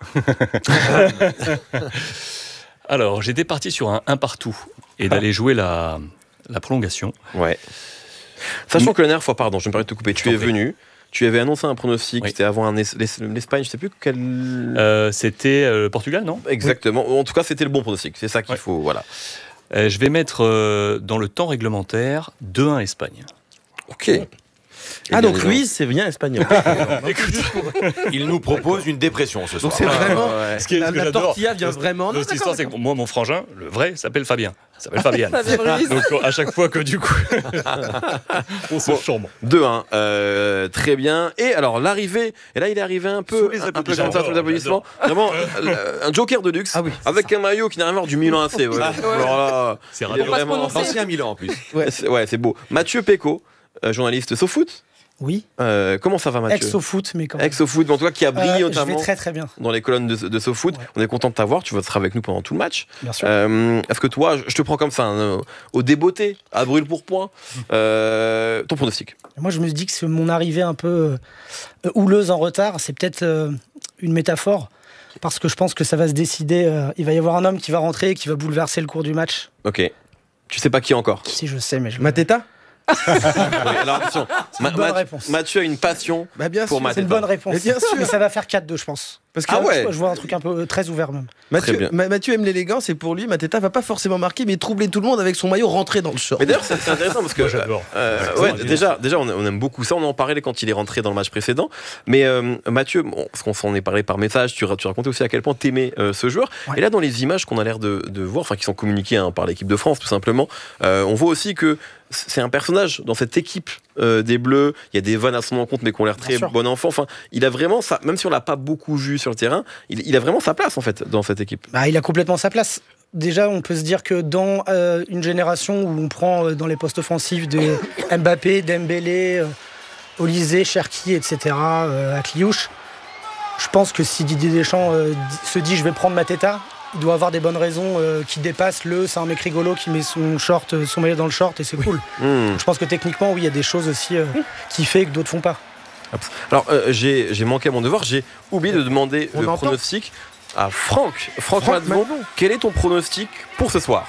Alors, j'étais parti sur un un partout et d'aller jouer la, la prolongation. Ouais. Sachant que la dernière fois, pardon, je me permets de te couper, tu t'en es prie. venu, Tu avais annoncé un pronostic, Oui. c'était avant un es- l'Es- l'Espagne, je sais plus quel. Euh, c'était euh, Portugal, non? Exactement. En tout cas, c'était le bon pronostic. C'est ça qu'il Ouais. faut. Voilà. Euh, je vais mettre euh, dans le temps réglementaire deux un Espagne. Ok. Ah, donc Ruiz, c'est bien espagnol. Il nous propose une dépression ce soir. Donc c'est vraiment. Ouais. Ce qui est- La, ce que la j'adore tortilla vient dans- vraiment. dans Non, cette d'accord, histoire, c'est que moi, mon frangin, le vrai, s'appelle Fabien. Il s'appelle Fabien. Fabien Ruiz. Donc à chaque fois que du coup, on se Bon. chambre. deux un, euh, très bien. Et alors l'arrivée, et là il est arrivé un peu, Sous les un peu applaudissements. comme ça, sous les applaudissements. Vraiment euh, un joker de luxe, Ah oui. avec un maillot qui n'a rien à voir du Milan A C. Ouais. Alors là, C'est il est radio. pas se vraiment. prononcer. Ancien Milan en plus. Ouais, c'est, ouais, c'est beau. Mathieu Péco, euh, journaliste SoFoot. Oui, Euh, comment ça va, Mathieu? ex-au-foot, mais quand même. Ex-SoFoot, mais en tout cas qui a brillé Euh, je notamment vais très très bien, dans les colonnes de, de SoFoot. Ouais. On est content de t'avoir. Tu vas être avec nous pendant tout le match. bien sûr. Euh, est-ce que toi, je te prends comme ça, hein, au débeauté, à brûle pour point, euh, ton pronostic? Moi, je me dis que c'est mon arrivée un peu euh, houleuse en retard, c'est peut-être euh, une métaphore, parce que je pense que ça va se décider. euh, il va y avoir un homme qui va rentrer et qui va bouleverser le cours du match. Ok. Tu sais pas qui encore? Si je sais, mais je. Mateta. Oui, alors attention, Ma- une bonne Ma- réponse. Mathieu a une passion Bah bien pour sûr. C'est une Mateta. bonne réponse. Mais bien sûr. Mais ça va faire quatre deux, je pense. Parce que Ah ouais. Je vois un truc un peu euh, très ouvert même. Mathieu, bien. Ma- Mathieu aime l'élégance et pour lui, Mateta va pas forcément marquer, mais troubler tout le monde avec son maillot rentré dans le short. Mais d'ailleurs, c'est c'est intéressant parce que Moi, j'adore. euh, Ouais, ouais, c'est déjà, déjà, on, on aime beaucoup ça. On en parlait quand il est rentré dans le match précédent. Mais euh, Mathieu, bon, parce qu'on s'en est parlé par message, tu, ra- tu racontais aussi à quel point t'aimais euh, ce joueur. Ouais. Et là, dans les images qu'on a l'air de, de voir, enfin qui sont communiquées hein, par l'équipe de France, tout simplement, euh, on voit aussi que c'est un personnage dans cette équipe euh, des Bleus. Il y a des vannes à son encontre, mais qui ont l'air très Bien sûr. bon enfant. Enfin, il a vraiment ça. Même si on l'a pas beaucoup vu sur le terrain, il, il a vraiment sa place en fait dans cette équipe. Bah, il a complètement sa place. Déjà, on peut se dire que dans euh, une génération où on prend euh, dans les postes offensifs de Mbappé, Dembélé, euh, Olysée, Cherki, et cetera, euh, Akliouche, je pense que si Didier Deschamps euh, di- se dit je vais prendre Mateta, il doit avoir des bonnes raisons euh, qui dépassent le c'est un mec rigolo qui met son short, euh, son maillot dans le short et c'est cool. Hmm. Je pense que techniquement, oui, il y a des choses aussi euh, qui fait que d'autres font pas. Alors, euh, j'ai j'ai manqué à mon devoir. J'ai oublié de demander On le entend pronostic à Franck. Franck, Franck Madelon, Madelon. quel est ton pronostic pour ce soir?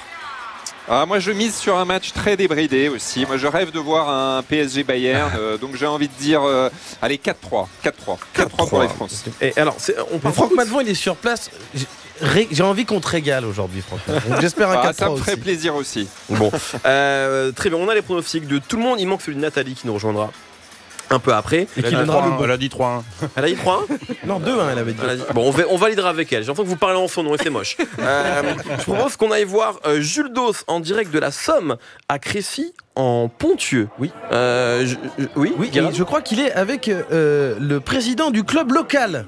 Ah, moi je mise sur un match très débridé aussi. Moi je rêve de voir un P S G Bayern, euh, donc j'ai envie de dire euh, allez quatre trois. quatre trois. quatre trois pour les Français. Et alors, c'est- on Mais parle Franck beaucoup de- Madelon, il est sur place. J'ai- ré- J'ai envie qu'on te régale aujourd'hui, franchement. Donc j'espère un Ah, quatre ça trois me ferait aussi. plaisir aussi. Bon, euh, très bien. On a les pronostics de tout le monde. Il manque celui de Nathalie qui nous rejoindra un peu après. Et qui donnera le bon. Elle a dit trois un. Elle a dit trois un. Non, deux un, elle avait dit. Elle a dit- Bon, on, va- on validera avec elle. J'ai l'impression que vous parlez en son nom et c'est moche. Euh, je propose qu'on aille voir euh, Jules Dos en direct de la Somme à Crécy en Ponthieu. Oui. Euh, je- je- oui. Oui, Guérin et je crois qu'il est avec euh, le président du club local.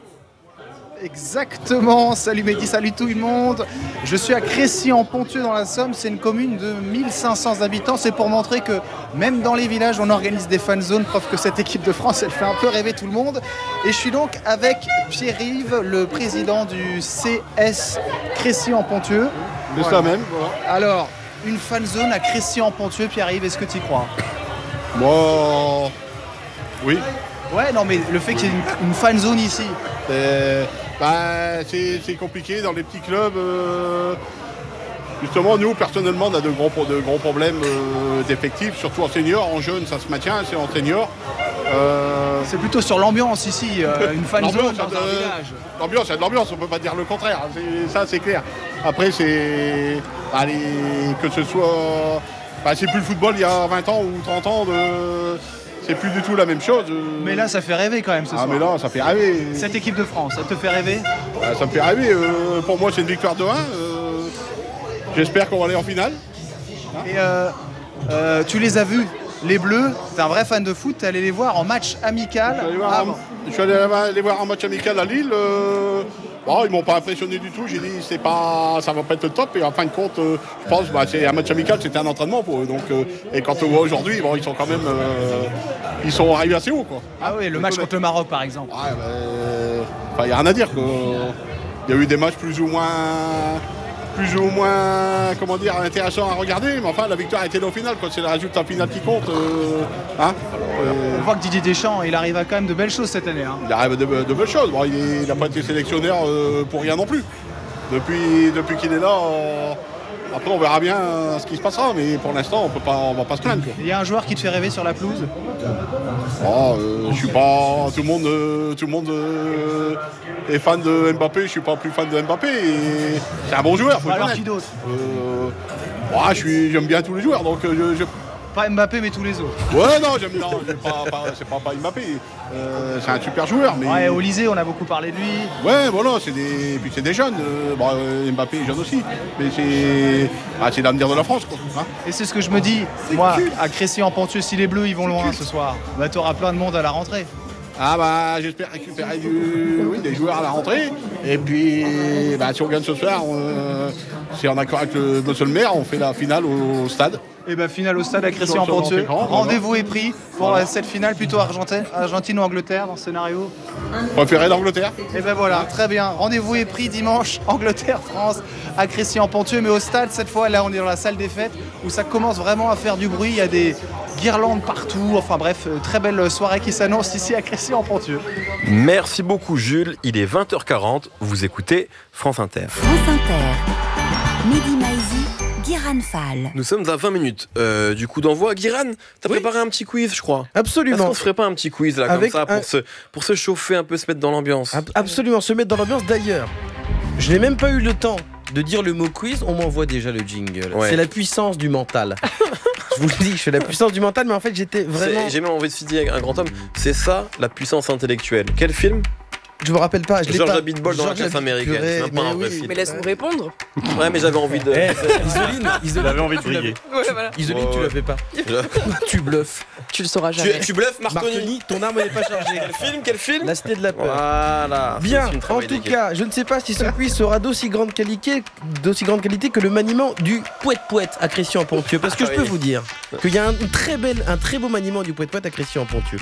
Exactement, salut Mehdi, salut tout le monde. Je suis à Crécy en Ponthieu dans la Somme, c'est une commune de mille cinq cents habitants. C'est pour montrer que même dans les villages on organise des fan zones, preuve que cette équipe de France elle fait un peu rêver tout le monde. Et je suis donc avec Pierre-Yves, le président du C S Crécy en Ponthieu. C'est ça même, voilà. Alors, une fan zone à Crécy en Ponthieu, Pierre-Yves, est-ce que tu y crois? Moi, oui. Ouais, non mais le fait qu'il y ait une, une fan zone ici. C'est bah, c'est- c'est compliqué dans les petits clubs. euh, Justement, nous, personnellement, on a de gros, pro- de gros problèmes euh, d'effectifs, surtout en senior. En jeune, ça se maintient, c'est en senior. Euh, C'est plutôt sur l'ambiance ici, euh, une fan zone L'ambiance, dans un euh, village. L'ambiance, il y a de l'ambiance, on peut pas dire le contraire. C'est- Ça, c'est clair. Après, c'est. Allez, que ce soit. Bah, c'est plus le football il y a vingt ans ou trente ans. De... C'est plus du tout la même chose. Mais là, ça fait rêver quand même ce Ah, soir. mais là, ça fait rêver. Cette équipe de France, ça te fait rêver? Ah, ça me fait rêver. euh, pour moi, c'est une victoire de un. euh, J'espère qu'on va aller en finale. Et euh, euh, tu les as vus, les Bleus, t'es un vrai fan de foot, t'es allé les voir en match amical. Je suis allé voir, Ah, un, bon. je suis allé aller voir un match amical à Lille. euh, bon, ils m'ont pas impressionné du tout. J'ai dit c'est pas, ça va pas être le top. Et en fin de compte, euh, je pense bah, c'est un match amical, c'était un entraînement pour eux. Donc, euh, et quand on voit aujourd'hui, bon, ils sont quand même, euh, ils sont arrivés assez haut, quoi. Ah oui, le match contre le Maroc par exemple. Ouais, ben, enfin, il y a rien à dire, quoi. Il y a eu des matchs plus ou moins, plus ou moins, comment dire, intéressants à regarder. Mais enfin, la victoire a été là au final, quoi. C'est le résultat final qui compte. euh, hein. Euh, On voit que Didier Deschamps, il arrive à quand même de belles choses cette année. Hein. Il arrive de, de belles choses. Bon, il n'a pas été sélectionneur euh, pour rien non plus. Depuis, depuis qu'il est là, euh, Après, on verra bien euh, ce qui se passera, mais pour l'instant, on peut pas, on va pas se plaindre. Quoi. Il y a un joueur qui te fait rêver sur la pelouse? Oh, euh, je suis pas. Tout le monde, euh, tout le monde euh, est fan de Mbappé. Je suis pas plus fan de Mbappé. Et c'est un bon joueur. Faut Alors le qui d'autre? euh, ouais, je suis, j'aime bien tous les joueurs, donc euh, je, je... Pas Mbappé, mais tous les autres. Ouais, non, j'aime non, j'aime pas, pas, c'est pas, pas Mbappé. Euh, c'est un super joueur, mais. Ouais, Olysée, on a beaucoup parlé de lui. Ouais, voilà, c'est des, puis c'est des jeunes. Euh, bon, euh, Mbappé est jeune aussi, mais c'est, ah, c'est l'avenir de la France, quoi. Hein. Et c'est ce que je me dis. Moi, à Crécy-en-Ponthieu, si les Bleus ils vont loin ce soir, bah t'auras plein de monde à la rentrée. Ah bah j'espère récupérer du, oui, des joueurs à la rentrée. Et puis bah, si on gagne ce soir, on, si en accord avec le monsieur le maire, on fait la finale au stade. Et bah finale au stade à Crécy-en-Ponthieu. Rendez-vous est pris pour voilà. cette finale plutôt Argentine, Argentine ou Angleterre dans ce scénario. Préféré l'Angleterre. Et ben voilà, très bien. Rendez-vous est pris dimanche, Angleterre-France à Crécy-en-Ponthieu, mais au stade cette fois. Là on est dans la salle des fêtes où ça commence vraiment à faire du bruit. Il y a des guirlandes partout. Enfin bref, très belle soirée qui s'annonce ici à Crécy-en-Ponthieu. Merci beaucoup Jules. Il est vingt heures quarante. Vous écoutez France Inter. France Inter. Mehdi Maizi, Guiran Fall. Nous sommes à vingt minutes euh, du coup d'envoi. Guiran, t'as oui. préparé un petit quiz, je crois. Absolument. Est-ce qu'on se ferait pas un petit quiz là, Avec comme ça, un... pour, se, pour se chauffer un peu, se mettre dans l'ambiance? Ab- Absolument, se mettre dans l'ambiance. D'ailleurs, je n'ai même pas eu le temps de dire le mot quiz, on m'envoie déjà le jingle. Ouais. C'est la puissance du mental. Je vous le dis, je fais la puissance du mental, mais en fait j'étais vraiment... C'est, j'ai même envie de dire un grand homme, c'est ça la puissance intellectuelle. Quel film? Je me rappelle pas. Je George pas... Abitbol dans la classe américaine. C'est même pas un vrai oui, film. Mais laisse-nous répondre. Ouais, mais j'avais envie de. Hey, Isoline, Isoline, j'avais envie de briller. Ouais, voilà. Isoline, oh, tu l'as fait pas. Tu bluffes. Tu le sauras jamais. Tu, tu bluffes, Martoni. Martoni, ton arme n'est pas chargée. Quel film? Quel film? La Cité de la Peur. Voilà. Bien. En tout cas, je ne sais pas si ce quiz sera d'aussi grande qualité, d'aussi grande qualité que le maniement du Pouet-Pouet à Crécy-en-Ponthieu, parce que ah, je peux oui. vous dire qu'il y a un très bel, un très beau maniement du Pouet-Pouet à Crécy-en-Ponthieu.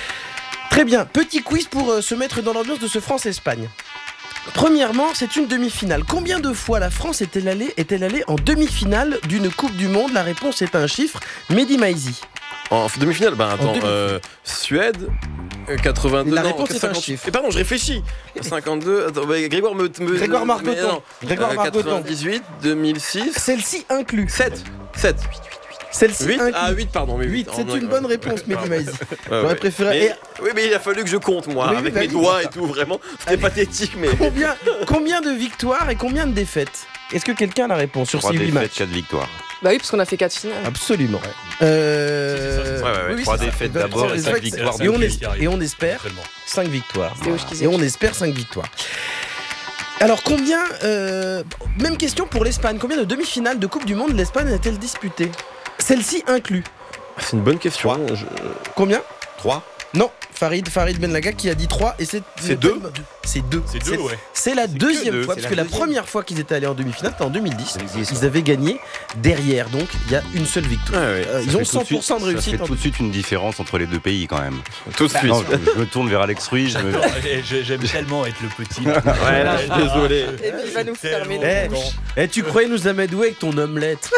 Très bien, petit quiz pour euh, se mettre dans l'ambiance de ce France-Espagne. Premièrement, c'est une demi-finale. Combien de fois la France est-elle allée, est-elle allée en demi-finale d'une Coupe du Monde? La réponse est un chiffre. Mehdi Maizi. En demi-finale, bah attends, euh, Suède, quatre-vingt-deux. La non, réponse est cinquante... un chiffre. Et pardon, je réfléchis. cinquante-deux. Attends, bah, Grégoire me. me Grégoire Margoton. Grégoire euh, Margoton. quatre-vingt-dix-huit, deux mille six. Celle-ci inclut. sept. sept. Celle-ci huit inclut. Ah, huit, pardon. Mais huit, c'est oh, une bonne réponse, Mehdi Maizi. Ouais, J'aurais ouais. préféré. Mais, et... Oui, mais il a fallu que je compte, moi, oui, avec bah, mes oui. doigts et tout, vraiment. C'était Allez. pathétique, mais. Combien, combien de victoires et combien de défaites? Est-ce que quelqu'un a la réponse sur ces huit matchs? quatre victoires. Bah oui, parce qu'on a fait quatre finales. Absolument. Ouais. Euh... Ouais, ouais, ouais. Oui, trois défaites ça. d'abord et cinq victoires. Et on, espère, et on espère cinq victoires. Et on espère cinq victoires. Alors combien, euh, même question pour l'Espagne, combien de demi-finales de Coupe du Monde l'Espagne a-t-elle disputée? Celle-ci inclut. C'est une bonne question. Je... Combien? trois. Non, Farid, Farid Benlaga qui a dit trois et c'est... C'est deux bonne... C'est deux. C'est deux, ouais. C'est la c'est deuxième deux, fois, c'est parce la que deuxième. la première fois qu'ils étaient allés en demi-finale, c'était en deux mille dix. Ils avaient gagné derrière, donc il y a une seule victoire. Ah ouais, euh, ils ont cent pour cent de réussite. Ça fait tout de suite une différence entre les deux pays quand même. Tout de suite. Non, je, je me tourne vers Alex Ruiz. Je me... J'aime tellement être le petit. Ouais, là, je suis désolé. Et puis il va nous fermer les bouches. Eh, tu croyais nous amadouer avec ton omelette?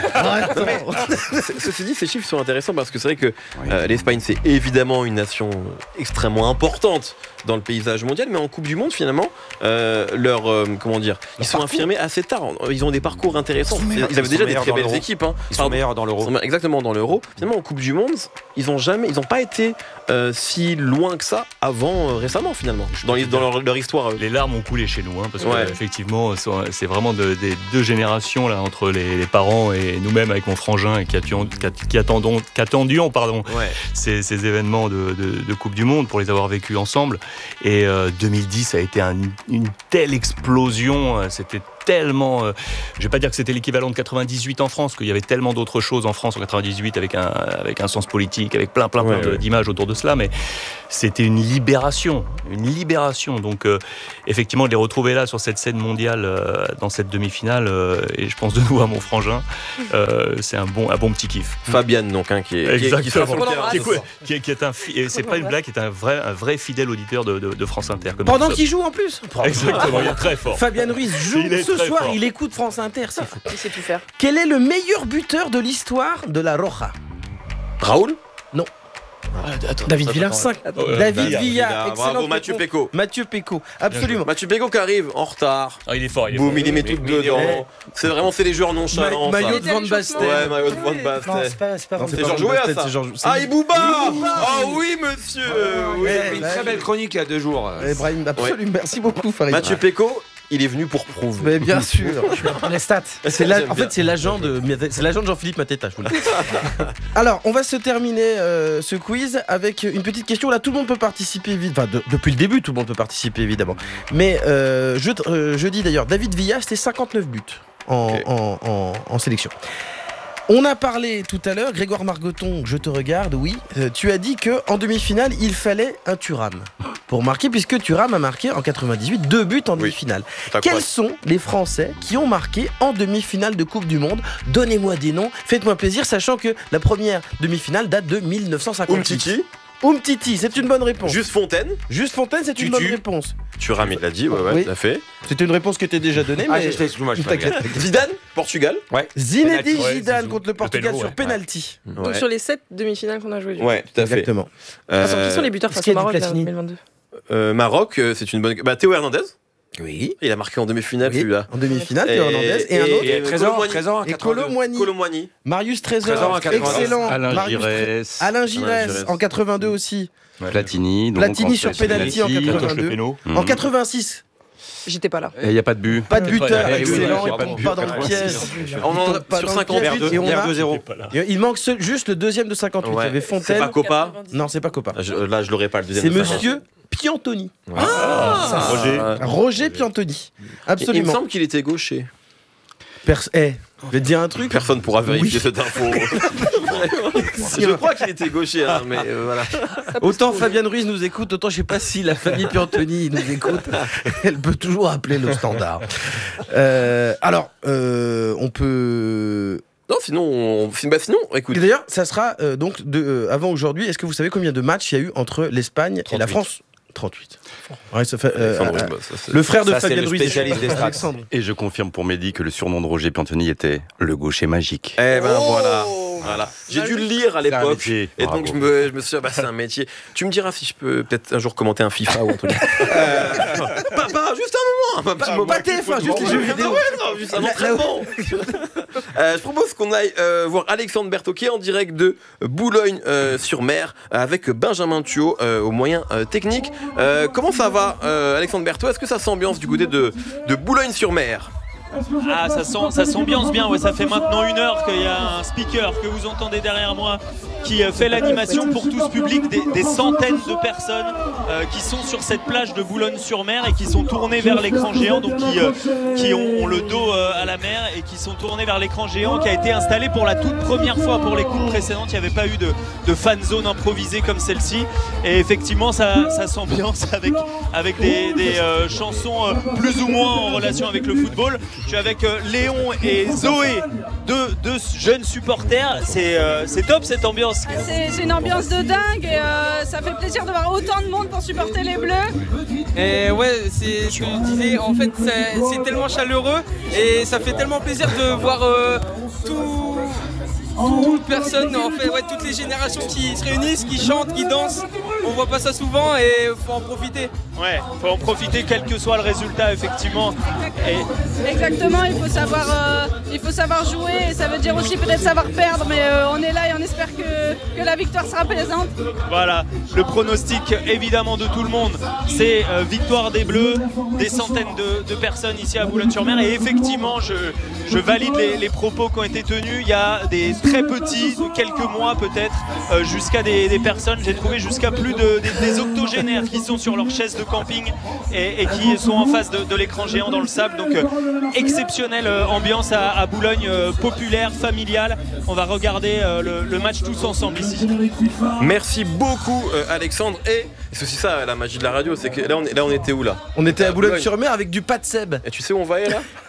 Ceci dit, ces chiffres sont intéressants parce que c'est vrai que euh, l'Espagne, c'est évidemment une nation extrêmement importante dans le paysage mondial, mais en Coupe du Monde, finalement, euh, leur, euh, comment dire, ils leur sont parcours. affirmés assez tard. Ils ont des parcours intéressants. Ils, ils avaient ils déjà des très belles équipes. Hein. Ils sont meilleurs dans l'Euro. Exactement, dans l'Euro. Finalement, en Coupe du Monde, ils n'ont jamais, ils n'ont pas été euh, si loin que ça avant euh, récemment, finalement, dans, les, dans leur, leur histoire. Les larmes ont coulé chez nous, hein, parce ouais. que effectivement, c'est vraiment de, des deux générations là entre les, les parents et nous-mêmes avec mon frangin et qui, attendions, qui attendons, qui attendions, pardon, ouais. ces, ces événements de, de, de Coupe du Monde pour les avoir vécus ensemble. Et euh, deux mille dix a été un, une telle explosion, c'était tellement, euh, je vais pas dire que c'était l'équivalent de quatre-vingt-dix-huit en France, qu'il y avait tellement d'autres choses en France en quatre-vingt-dix-huit avec un, avec un sens politique, avec plein plein, plein ouais, ouais. d'images autour de cela, mais c'était une libération, une libération. Donc euh, effectivement de les retrouver là sur cette scène mondiale, euh, dans cette demi-finale, euh, et je pense de nouveau à mon frangin, euh, c'est un bon, un bon petit kiff. Fabienne donc, hein, qui est, Exactement. qui est, qui qui est, qui est, qui est un, et c'est pas une blague, qui est un vrai, un vrai fidèle auditeur de, de, de France Inter. Pendant qu'il joue en plus. Exactement, il est très fort. Fabien Ruiz joue ce soir, fort. Il écoute France Inter, c'est fou. Il sait tout faire. Quel est le meilleur buteur de l'histoire de la Roja? Raoul? Non. attends, David Villa, cinq. David Villa, excellent. Bravo Mathieu Péco. Mathieu Péco, absolument. Mathieu Péco qui arrive en retard. Ah, il est fort. Il est Boum, fort. il les met toutes dedans. C'est vraiment, c'est les joueurs nonchalants. Ma- maillot de Van Basten. Ouais, maillot de Van Non, Basten. c'est pas, c'est pas Non, Van c'est C'est pas Georges Van Weah, Basten, ça. c'est Georges- c'est- Ah, Ibouba. Ibouba. Ah oui, monsieur. Oui. Il a fait une très belle chronique il y a deux jours. Ibrahim, absolument. Merci beaucoup, Farid. Mathieu Péco, il est venu pour prouver. Mais bien sûr. Pour les stats. C'est la- J'aime en bien. fait, c'est l'agent de, c'est l'agent de Jean-Philippe Mateta, je vous le dis. Alors, on va se terminer euh, ce quiz avec une petite question. Là, tout le monde peut participer, évidemment. Enfin, de- depuis le début, tout le monde peut participer, évidemment. Mais euh, je, euh, je dis d'ailleurs, David Villa, c'était cinquante-neuf buts en, Ok. en, en- en sélection. On a parlé tout à l'heure, Grégoire Margoton, je te regarde, oui. Euh, tu as dit qu'en demi-finale, il fallait un Thuram pour marquer, puisque Thuram a marqué en quatre-vingt-dix-huit deux buts en demi-finale. T'as Quels quoi sont les Français qui ont marqué en demi-finale de Coupe du Monde? Donnez-moi des noms, faites-moi plaisir, sachant que la première demi-finale date de mille neuf cent cinquante-huit. Umtiti. Umtiti, c'est une bonne réponse. Juste Fontaine. Juste Fontaine, c'est une Tutu. bonne réponse. Thuram, il l'a dit, ouais, ouais, Oui. tout à fait. C'était une réponse qui était déjà donnée, Ah, mais... je t'ai- excuse-moi, je T'inquiète. Zidane, Portugal. Ouais. Zinedine Ouais, Zidane Zizou. contre le Portugal péno, sur ouais. penalty. Donc Ouais. sur les sept demi-finales qu'on a jouées. du coup. Ouais, tout à fait. Exactement. Euh, Attends, qui sont les buteurs est-ce face qu'il au y a du Maroc là, en Platini deux mille vingt-deux? euh, Maroc, euh, c'est une bonne. Bah, Théo Hernandez. Oui. Il a marqué en demi-finale Oui, celui-là. en demi-finale, Théo Hernandez. Et, un autre. et Trésor, Colomboigny. Trésor en Et quatre-vingt-deux. Colomboigny. Colomboigny. Marius Trésor, Trésor en quatre-vingt-dix. excellent. Alain Marius Giresse. Alain Giresse Alain Giresse. en quatre-vingt-deux aussi. Platini. donc, Platini en sur fait, penalty en penalty. quatre-vingt-deux. Mhm. En quatre-vingt-six, J'étais pas là. Et il n'y a pas de but. pas de buteur, Ouais, excellent, oui, il pas de tombe but, pas dans le quatre-vingt-six. piège. On en Il a tombe pas sur dans le cinquante-huit piège. Et on a- deux zéro. Il manque ce- juste le deuxième de cinquante-huit. Il y avait C'est Fontaine. pas Copa. Non, c'est pas Copa. Je- Là, je l'aurais pas le deuxième. C'est de cinquante. monsieur Piantoni. Ah, Roger. Roger Piantoni. Il me Absolument. semble qu'il était gaucher. Pers- eh, je vais te dire un truc. Personne pourra vérifier Oui. cette info. Je crois qu'il était gaucher, hein, mais euh, voilà. Autant Fabienne Ruiz nous écoute, autant je sais pas si la famille Piantoni nous écoute. Elle peut toujours appeler le standard. Euh, alors, euh, on peut. Non, sinon, on... bah, sinon, écoute. Et d'ailleurs, ça sera euh, donc de, euh, avant aujourd'hui. Est-ce que vous savez combien de matchs il y a eu entre l'Espagne et la trente-huit. France? trente-huit. Ouais, ça fait, euh, Alexandre euh, Ruiz, bah, ça, c'est- le frère de Ça, c'est Fabienne le Ruiz. spécialiste des stats. Alexandre. Et je confirme pour Mehdi que le surnom de Roger Piantoni était le gaucher magique. Eh ben Oh voilà. Voilà. J'ai dû le lire à C'est un l'époque. métier. Et Bravo. donc je me, je me suis dit, ah bah, c'est un métier. Tu me diras si je peux peut-être un jour commenter un FIFA ou un truc. Euh, pas, pas, juste un moment. Un petit Pas, moment. pas T F un, juste les jeux vidéo. Ouais, non, juste un Là- entraînement. Euh, je propose qu'on aille euh, voir Alexandre Berthaud qui est en direct de Boulogne-sur-Mer avec Benjamin Thuot euh, aux moyens euh, techniques. Euh, comment ça va, euh, Alexandre Berthaud? Est-ce que ça s'ambiance du côté de, de Boulogne-sur-Mer? Ah, ça, sent, ça s'ambiance bien, ouais, ça fait maintenant une heure qu'il y a un speaker que vous entendez derrière moi qui euh, fait l'animation pour tout ce public, des, des centaines de personnes euh, qui sont sur cette plage de Boulogne-sur-Mer et qui sont tournées vers l'écran géant, donc qui, euh, qui ont, ont le dos euh, à la mer et qui sont tournées vers l'écran géant qui a été installé pour la toute première fois. Pour les coupes précédentes, il n'y avait pas eu de, de fan zone improvisée comme celle-ci, et effectivement ça, ça s'ambiance avec, avec des, des euh, chansons euh, plus ou moins en relation avec le football. Je suis avec euh, Léon et Zoé, deux, deux jeunes supporters. C'est euh, c'est top cette ambiance. C'est c'est une ambiance de dingue et euh, ça fait plaisir de voir autant de monde pour supporter les Bleus. Et ouais, c'est ce que je disais, en fait c'est c'est tellement chaleureux et ça fait tellement plaisir de voir euh, tout, toute personne, en fait, ouais, toutes les générations qui se réunissent, qui chantent, qui dansent. On voit pas ça souvent et faut en profiter. Ouais, faut en profiter quel que soit le résultat effectivement. Et Exactement, il faut savoir, euh, il faut savoir jouer et ça veut dire aussi peut-être savoir perdre, mais euh, on est là et on espère que, que la victoire sera plaisante. voilà, le pronostic évidemment de tout le monde, c'est euh, victoire des Bleus, des centaines de, de personnes ici à Boulogne-sur-Mer. Et effectivement, je, je valide les, les propos qui ont été tenus. Il y a des très petits, de quelques mois peut-être, euh, jusqu'à des, des personnes, j'ai trouvé jusqu'à plus de des, des octogénaires qui sont sur leur chaise de camping et, et qui sont en face de, de l'écran géant dans le sable. Donc euh, exceptionnelle euh, ambiance à, à Boulogne, euh, populaire, familiale. On va regarder euh, le, le match tous ensemble ici. Merci beaucoup euh, Alexandre. Et c'est aussi ça la magie de la radio, c'est que là on, là on était où là? On était à Boulogne-sur-Mer avec du pas de Seb. Et tu sais où on va aller là?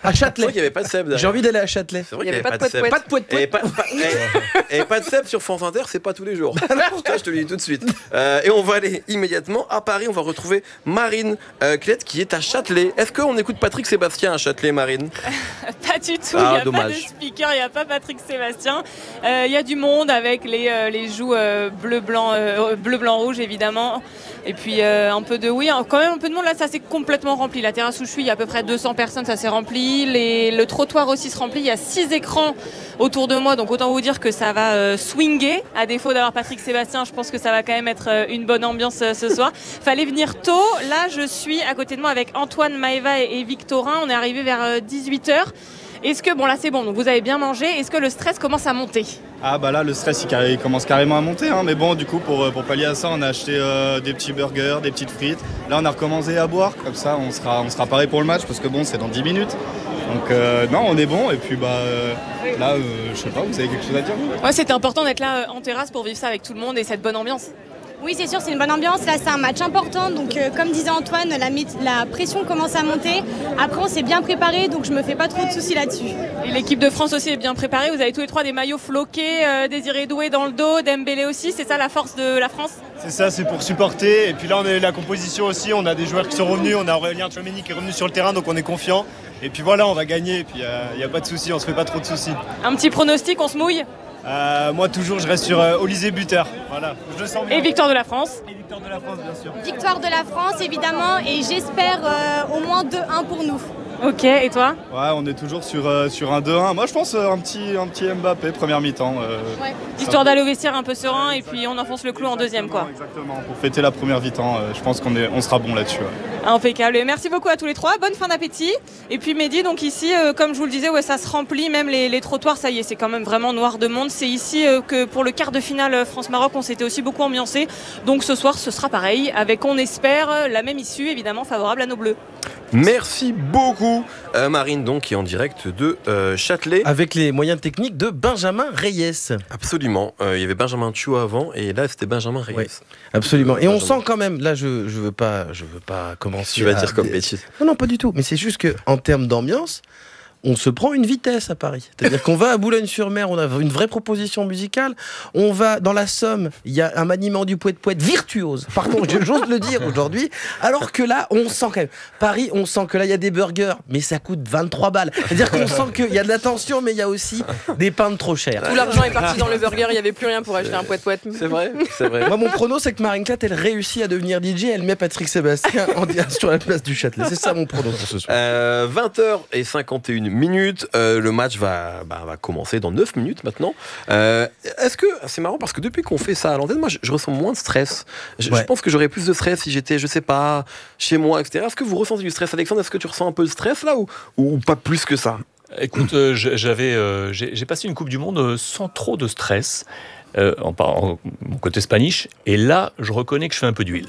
À Châtelet. C'est vrai qu'il n'y avait pas de Seb derrière. J'ai envie d'aller à Châtelet. C'est vrai qu'il n'y avait pas de Seb. Pas de poète Et pas, pas, et, et pas de Seb sur France Inter, c'est pas tous les jours. Ça, je te le dis tout de suite. Euh, et on va aller immédiatement à Paris. On va retrouver Marine euh, Clette qui est à Châtelet. Est-ce qu'on écoute Patrick Sébastien à Châtelet, Marine? Pas du tout. Ah, il n'y a dommage. pas de speaker, il n'y a pas Patrick Sébastien. Euh, Il y a du monde avec les, euh, les joues euh, bleu, blanc, euh, bleu, blanc, rouge évidemment. Et puis euh, un peu de oui, quand même un peu de monde là, ça s'est complètement rempli. La terrasse où je suis, il y a à peu près deux cents personnes, ça s'est rempli. Les, le trottoir aussi se remplit. Il y a six écrans autour de moi, donc autant vous dire que ça va euh, swinger. À défaut d'avoir Patrick Sébastien, je pense que ça va quand même être euh, une bonne ambiance euh, ce soir. Fallait venir tôt. Là, je suis à côté de moi avec Antoine, Maëva et, et Victorin. On est arrivé vers euh, dix-huit heures. Est-ce que, bon là c'est bon, donc vous avez bien mangé, est-ce que le stress commence à monter? Ah bah là le stress il, carré, il commence carrément à monter, hein. Mais bon du coup pour, pour pallier à ça on a acheté euh, des petits burgers, des petites frites. Là on a recommencé à boire, comme ça on sera, on sera paré pour le match parce que bon c'est dans dix minutes. Donc euh, non on est bon et puis bah euh, là euh, je sais pas, vous avez quelque chose à dire? Ouais, c'était important d'être là euh, en terrasse pour vivre ça avec tout le monde et cette bonne ambiance. Oui, c'est sûr, c'est une bonne ambiance. Là, c'est un match important. Donc, euh, comme disait Antoine, la, la pression commence à monter. Après, on s'est bien préparé, donc je me fais pas trop de soucis là-dessus. Et l'équipe de France aussi est bien préparée. Vous avez tous les trois des maillots floqués, euh, Désiré Doué dans le dos, Dembélé aussi. C'est ça la force de la France? C'est ça, c'est pour supporter. Et puis là on a la composition aussi, on a des joueurs qui sont revenus, on a Aurélien Tchouaméni qui est revenu sur le terrain, donc on est confiant. Et puis voilà, on va gagner, et puis il n'y a, a pas de soucis, on se fait pas trop de soucis. Un petit pronostic, on se mouille? Euh, moi toujours je reste sur euh, Olysée buteur. Voilà, je le sens bien. Et victoire de la France? Et victoire de la France bien sûr. Victoire de la France, évidemment, et j'espère euh, au moins deux un pour nous. Ok, et toi? Ouais, on est toujours sur, euh, sur un deux un. Moi je pense euh, un, petit, un petit Mbappé, première mi-temps. Euh, ouais. Histoire d'aller au vestiaire un peu serein et puis on enfonce le clou en deuxième quoi. Exactement, pour fêter la première mi-temps, euh, je pense qu'on est, on sera bon là-dessus. Ouais. Impeccable. Et merci beaucoup à tous les trois, bonne fin d'appétit. Et puis Mehdi, donc ici, euh, comme je vous le disais, ouais, ça se remplit, même les, les trottoirs, ça y est, c'est quand même vraiment noir de monde. C'est ici euh, que pour le quart de finale France-Maroc, on s'était aussi beaucoup ambiancé. Donc ce soir, ce sera pareil, avec on espère la même issue, évidemment favorable à nos Bleus. Merci beaucoup euh, Marine donc qui est en direct de euh, Châtelet. Avec les moyens techniques de Benjamin Reyes. Absolument, euh, il y avait Benjamin Thiou avant et là c'était Benjamin Reyes. Ouais, absolument. Et Benjamin. on sent quand même, là je, je veux pas, je veux pas commencer. Tu vas à... dire comme bêtise. Non, non, pas du tout. Mais c'est juste qu'en termes d'ambiance, on se prend une vitesse à Paris. C'est-à-dire qu'on va à Boulogne-sur-Mer, on a une vraie proposition musicale. On va dans la Somme, il y a un maniement du poète-poète virtuose. Pardon, j'ose le dire aujourd'hui. Alors que là, on sent quand même. Paris, on sent que là, il y a des burgers, mais ça coûte vingt-trois balles. C'est-à-dire qu'on sent qu'il y a de la tension, mais il y a aussi des pains de trop cher. Tout l'argent est parti dans le burger, il n'y avait plus rien pour acheter un poète-poète. C'est vrai, c'est vrai. Moi, mon prono, c'est que Marine Clette, elle réussit à devenir D J, elle met Patrick Sébastien en sur la place du Châtelet. C'est ça mon prono pour ce soir. Euh, vingt heures cinquante et une minutes. Euh, le match va, bah, va commencer dans neuf minutes maintenant. Euh, est-ce que c'est marrant parce que depuis qu'on fait ça à l'antenne, moi je, je ressens moins de stress. Je, ouais. je pense que j'aurais plus de stress si j'étais, je sais pas, chez moi, et cetera. Est-ce que vous ressentez du stress, Alexandre? Est-ce que tu ressens un peu de stress là ou, ou pas plus que ça? Écoute, euh, j'avais, euh, j'ai, j'ai passé une Coupe du Monde euh, sans trop de stress, euh, en, en mon côté spanish, et là je reconnais que je fais un peu d'huile.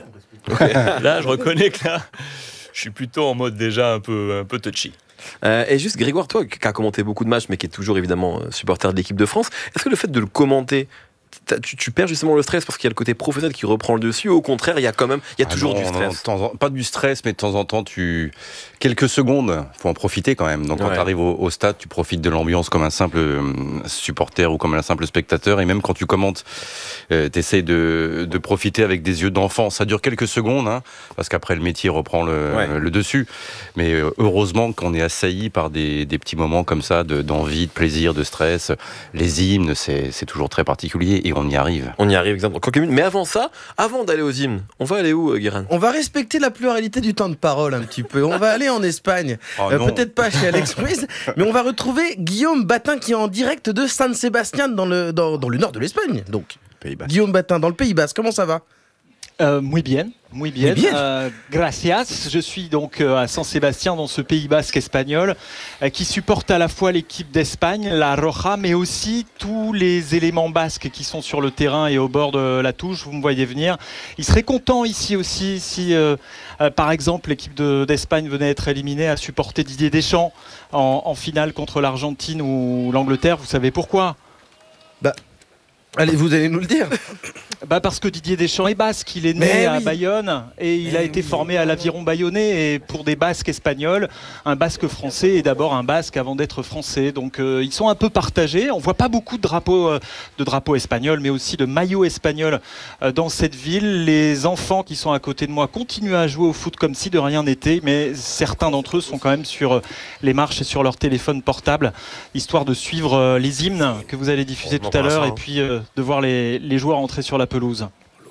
Là je reconnais que là je suis plutôt en mode déjà un peu, un peu touchy. Euh, et juste Grégoire, toi qui as commenté beaucoup de matchs mais qui est toujours évidemment supporter de l'équipe de France, est-ce que le fait de le commenter, tu, tu perds justement le stress parce qu'il y a le côté professionnel qui reprend le dessus, ou au contraire il y a quand même il y a ah toujours non, du stress? Non, en, pas du stress, mais de temps en temps tu quelques secondes, faut en profiter quand même. Donc quand ouais. tu arrives au, au stade, tu profites de l'ambiance comme un simple euh, supporter ou comme un simple spectateur, et même quand tu commentes, euh, tu essaies de, de profiter avec des yeux d'enfant. Ça dure quelques secondes, hein, parce qu'après le métier reprend le, ouais. le dessus. Mais euh, heureusement qu'on est assailli par des, des petits moments comme ça de, d'envie, de plaisir, de stress. Les hymnes, c'est, c'est toujours très particulier et on y arrive. On y arrive, exemple. Mais avant ça, avant d'aller aux hymnes, on va aller où, Guérin? On va respecter la pluralité du temps de parole un petit peu. On va aller en Espagne. Oh euh, peut-être pas chez Alex Ruiz, mais on va retrouver Guillaume Batin qui est en direct de San Sebastián dans le, dans, dans le nord de l'Espagne. Donc, Guillaume Batin dans le Pays Basque. Comment ça va? Euh, muy bien, muy bien. Muy bien. Euh, gracias. Je suis donc euh, à San Sebastián, dans ce Pays Basque espagnol, euh, qui supporte à la fois l'équipe d'Espagne, la Roja, mais aussi tous les éléments basques qui sont sur le terrain et au bord de la touche. Vous me voyez venir. Ils seraient contents ici aussi si, euh, euh, par exemple, l'équipe de, d'Espagne venait être éliminée, à supporter Didier Deschamps en, en finale contre l'Argentine ou l'Angleterre. Vous savez pourquoi? Bah. Allez, vous allez nous le dire. Bah parce que Didier Deschamps est basque, il est né Mais à oui. Bayonne et il Mais a été oui. formé à l'Aviron bayonnais, et pour des basques espagnols, un basque français est d'abord un basque avant d'être français. Donc euh, ils sont un peu partagés. On voit pas beaucoup de drapeaux, euh, de drapeaux espagnols, mais aussi de maillots espagnols euh, dans cette ville. Les enfants qui sont à côté de moi continuent à jouer au foot comme si de rien n'était, mais certains d'entre eux sont quand même sur euh, les marches et sur leur téléphone portable, histoire de suivre euh, les hymnes que vous allez diffuser On tout à l'heure, embrasse, et hein. puis euh, de voir les, les joueurs entrer sur la pelouse.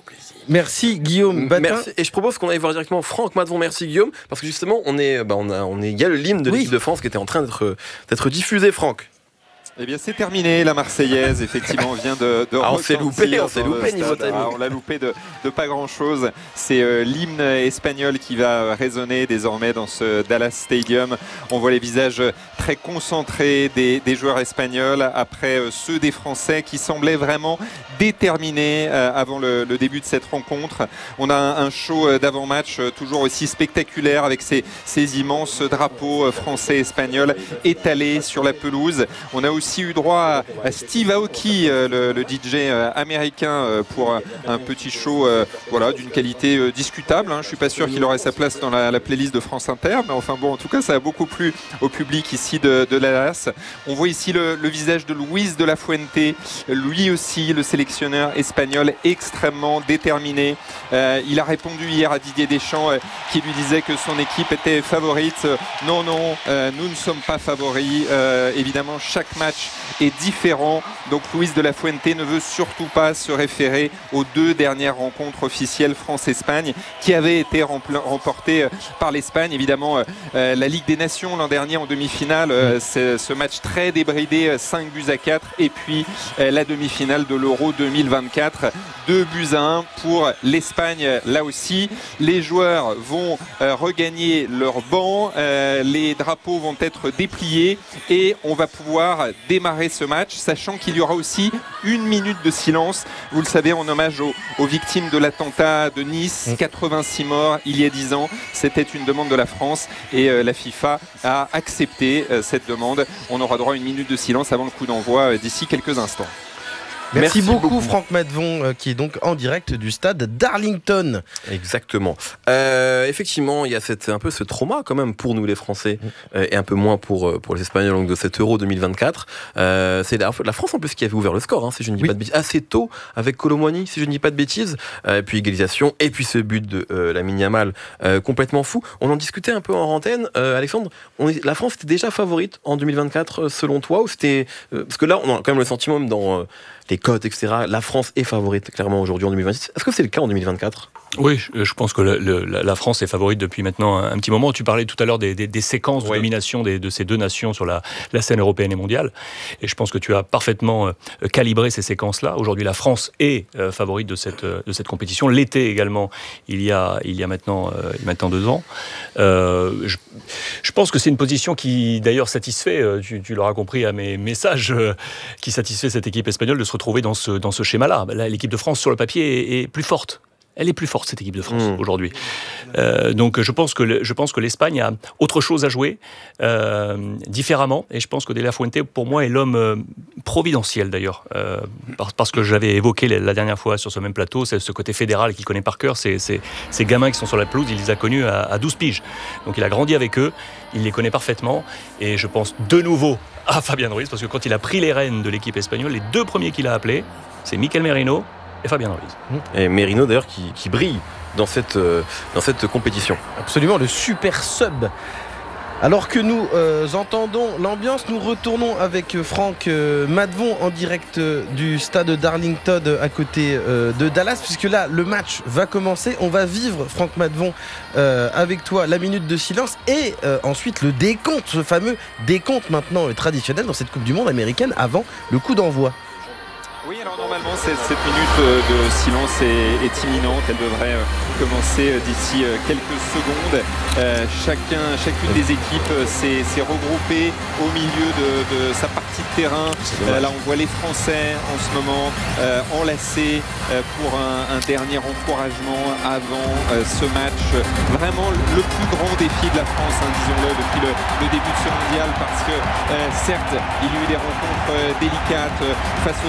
Merci Guillaume Batin. Merci. Et je propose qu'on aille voir directement Franck Matvon. Merci Guillaume, parce que justement, on est, bah, on a, on est, il y a le l'hymne de Oui. l'équipe de France qui était en train d'être, d'être diffusé, Franck. Eh bien, c'est terminé. La Marseillaise, effectivement, vient de, de Ah, on s'est retentir loupé, on s'est dans le loupé niveau stade. timing. Ah, on l'a loupé de, de pas grand-chose. C'est euh, l'hymne espagnol qui va résonner désormais dans ce Dallas Stadium. On voit les visages très concentrés des, des joueurs espagnols après euh, ceux des Français qui semblaient vraiment déterminés euh, avant le, le début de cette rencontre. On a un, un show d'avant-match euh, toujours aussi spectaculaire avec ces, ces immenses drapeaux euh, français-espagnols étalés sur la pelouse. On a aussi eu droit à Steve Aoki, euh, le, le D J euh, américain, euh, pour un, un petit show euh, voilà, d'une qualité euh, discutable. Hein. Je ne suis pas sûr qu'il aurait sa place dans la, la playlist de France Inter, mais enfin bon, en tout cas, ça a beaucoup plu au public ici de, de Dallas. On voit ici le, le visage de Luis de la Fuente, lui aussi, le sélectionneur espagnol, extrêmement déterminé. Euh, il a répondu hier à Didier Deschamps, euh, qui lui disait que son équipe était favorite. Euh, non, non, euh, nous ne sommes pas favoris. Euh, évidemment, chaque match est différent. Donc Luis de la Fuente ne veut surtout pas se référer aux deux dernières rencontres officielles France-Espagne qui avaient été rempl- remportées par l'Espagne. Évidemment, euh, la Ligue des Nations l'an dernier en demi-finale, euh, c'est ce match très débridé, cinq buts à quatre, et puis euh, la demi-finale de l'Euro deux mille vingt-quatre, deux buts à un pour l'Espagne. Là aussi, les joueurs vont euh, regagner leur banc, euh, les drapeaux vont être dépliés et on va pouvoir démarrer ce match, sachant qu'il y aura aussi une minute de silence, vous le savez, en hommage aux, aux victimes de l'attentat de Nice, quatre-vingt-six morts il y a dix ans. C'était une demande de la France et euh, la FIFA a accepté euh, cette demande. On aura droit à une minute de silence avant le coup d'envoi euh, d'ici quelques instants. Merci, Merci beaucoup, beaucoup. Franck Matvon, euh, qui est donc en direct du stade d'Arlington. Exactement. Euh, effectivement, il y a cette, un peu ce trauma quand même pour nous les Français, euh, et un peu moins pour, euh, pour les Espagnols, donc de cet Euro deux mille vingt-quatre. Euh, c'est la, la France en plus qui avait ouvert le score, hein, si je ne dis Oui. pas de bêtises, assez tôt avec Kolo Muani, si je ne dis pas de bêtises. Euh, et puis égalisation, et puis ce but de euh, Lamine Yamal, euh, complètement fou. On en discutait un peu en antenne, euh, Alexandre. On est, la France était déjà favorite en deux mille vingt-quatre, euh, selon toi, ou c'était euh, parce que là, on a quand même le sentiment même dans euh, les cotes, et cetera. La France est favorite clairement aujourd'hui en deux mille vingt-six. Est-ce que c'est le cas en deux mille vingt-quatre ? Oui, je je pense que le- le- la France est favorite depuis maintenant un, un petit moment. Tu parlais tout à l'heure des, des- des séquences de Ouais. domination des- de ces deux nations sur la, la scène européenne et mondiale. Et je pense que tu as parfaitement euh, calibré ces séquences-là. Aujourd'hui, la France est euh, favorite de cette, euh, de cette compétition. L'été également, il y a, il y a, maintenant, euh, il y a maintenant deux ans. Euh, je, je pense que c'est une position qui, d'ailleurs, satisfait, euh, tu, tu l'auras compris à mes messages, euh, qui satisfait cette équipe espagnole de se retrouver dans ce, dans ce schéma-là. Là, l'équipe de France, sur le papier, est, est plus forte. Elle est plus forte, cette équipe de France, Mmh. aujourd'hui. Euh, donc je pense que le- je pense que l'Espagne a autre chose à jouer, euh, différemment. Et je pense que De La Fuente, pour moi, est l'homme euh, providentiel, d'ailleurs. Euh, par- parce que j'avais évoqué la, la dernière fois sur ce même plateau, c'est ce côté fédéral qu'il connaît par cœur. C'est, c'est- ces gamins qui sont sur la pelouse, il les a connus à, à douze piges. Donc il a grandi avec eux, il les connaît parfaitement. Et je pense de nouveau à Fabian Ruiz, parce que quand il a pris les rênes de l'équipe espagnole, les deux premiers qu'il a appelés, c'est Mikel Merino et Fabian Ruiz. Et Merino d'ailleurs qui, qui brille dans cette, euh, dans cette compétition. Absolument, le super sub. Alors que nous euh, entendons l'ambiance, nous retournons avec Franck euh, Matvon en direct euh, du stade d'Arlington euh, à côté euh, de Dallas, puisque là le match va commencer. On va vivre, Franck Matvon, euh, avec toi la minute de silence et euh, ensuite le décompte, ce fameux décompte maintenant euh, traditionnel dans cette Coupe du Monde américaine avant le coup d'envoi. Oui, alors normalement cette, cette minute euh, de silence est, est imminente, elle devrait euh, commencer euh, d'ici euh, quelques secondes. Euh, chacun, chacune des équipes euh, s'est, s'est regroupée au milieu de, de sa partie de terrain. Euh, là on voit les Français en ce moment euh, enlacés euh, pour un, un dernier encouragement avant euh, ce match. Vraiment le plus grand défi de la France, hein, disons-le, depuis le, le début de ce mondial, parce que euh, certes il y a eu des rencontres euh, délicates euh, face au Sénégal,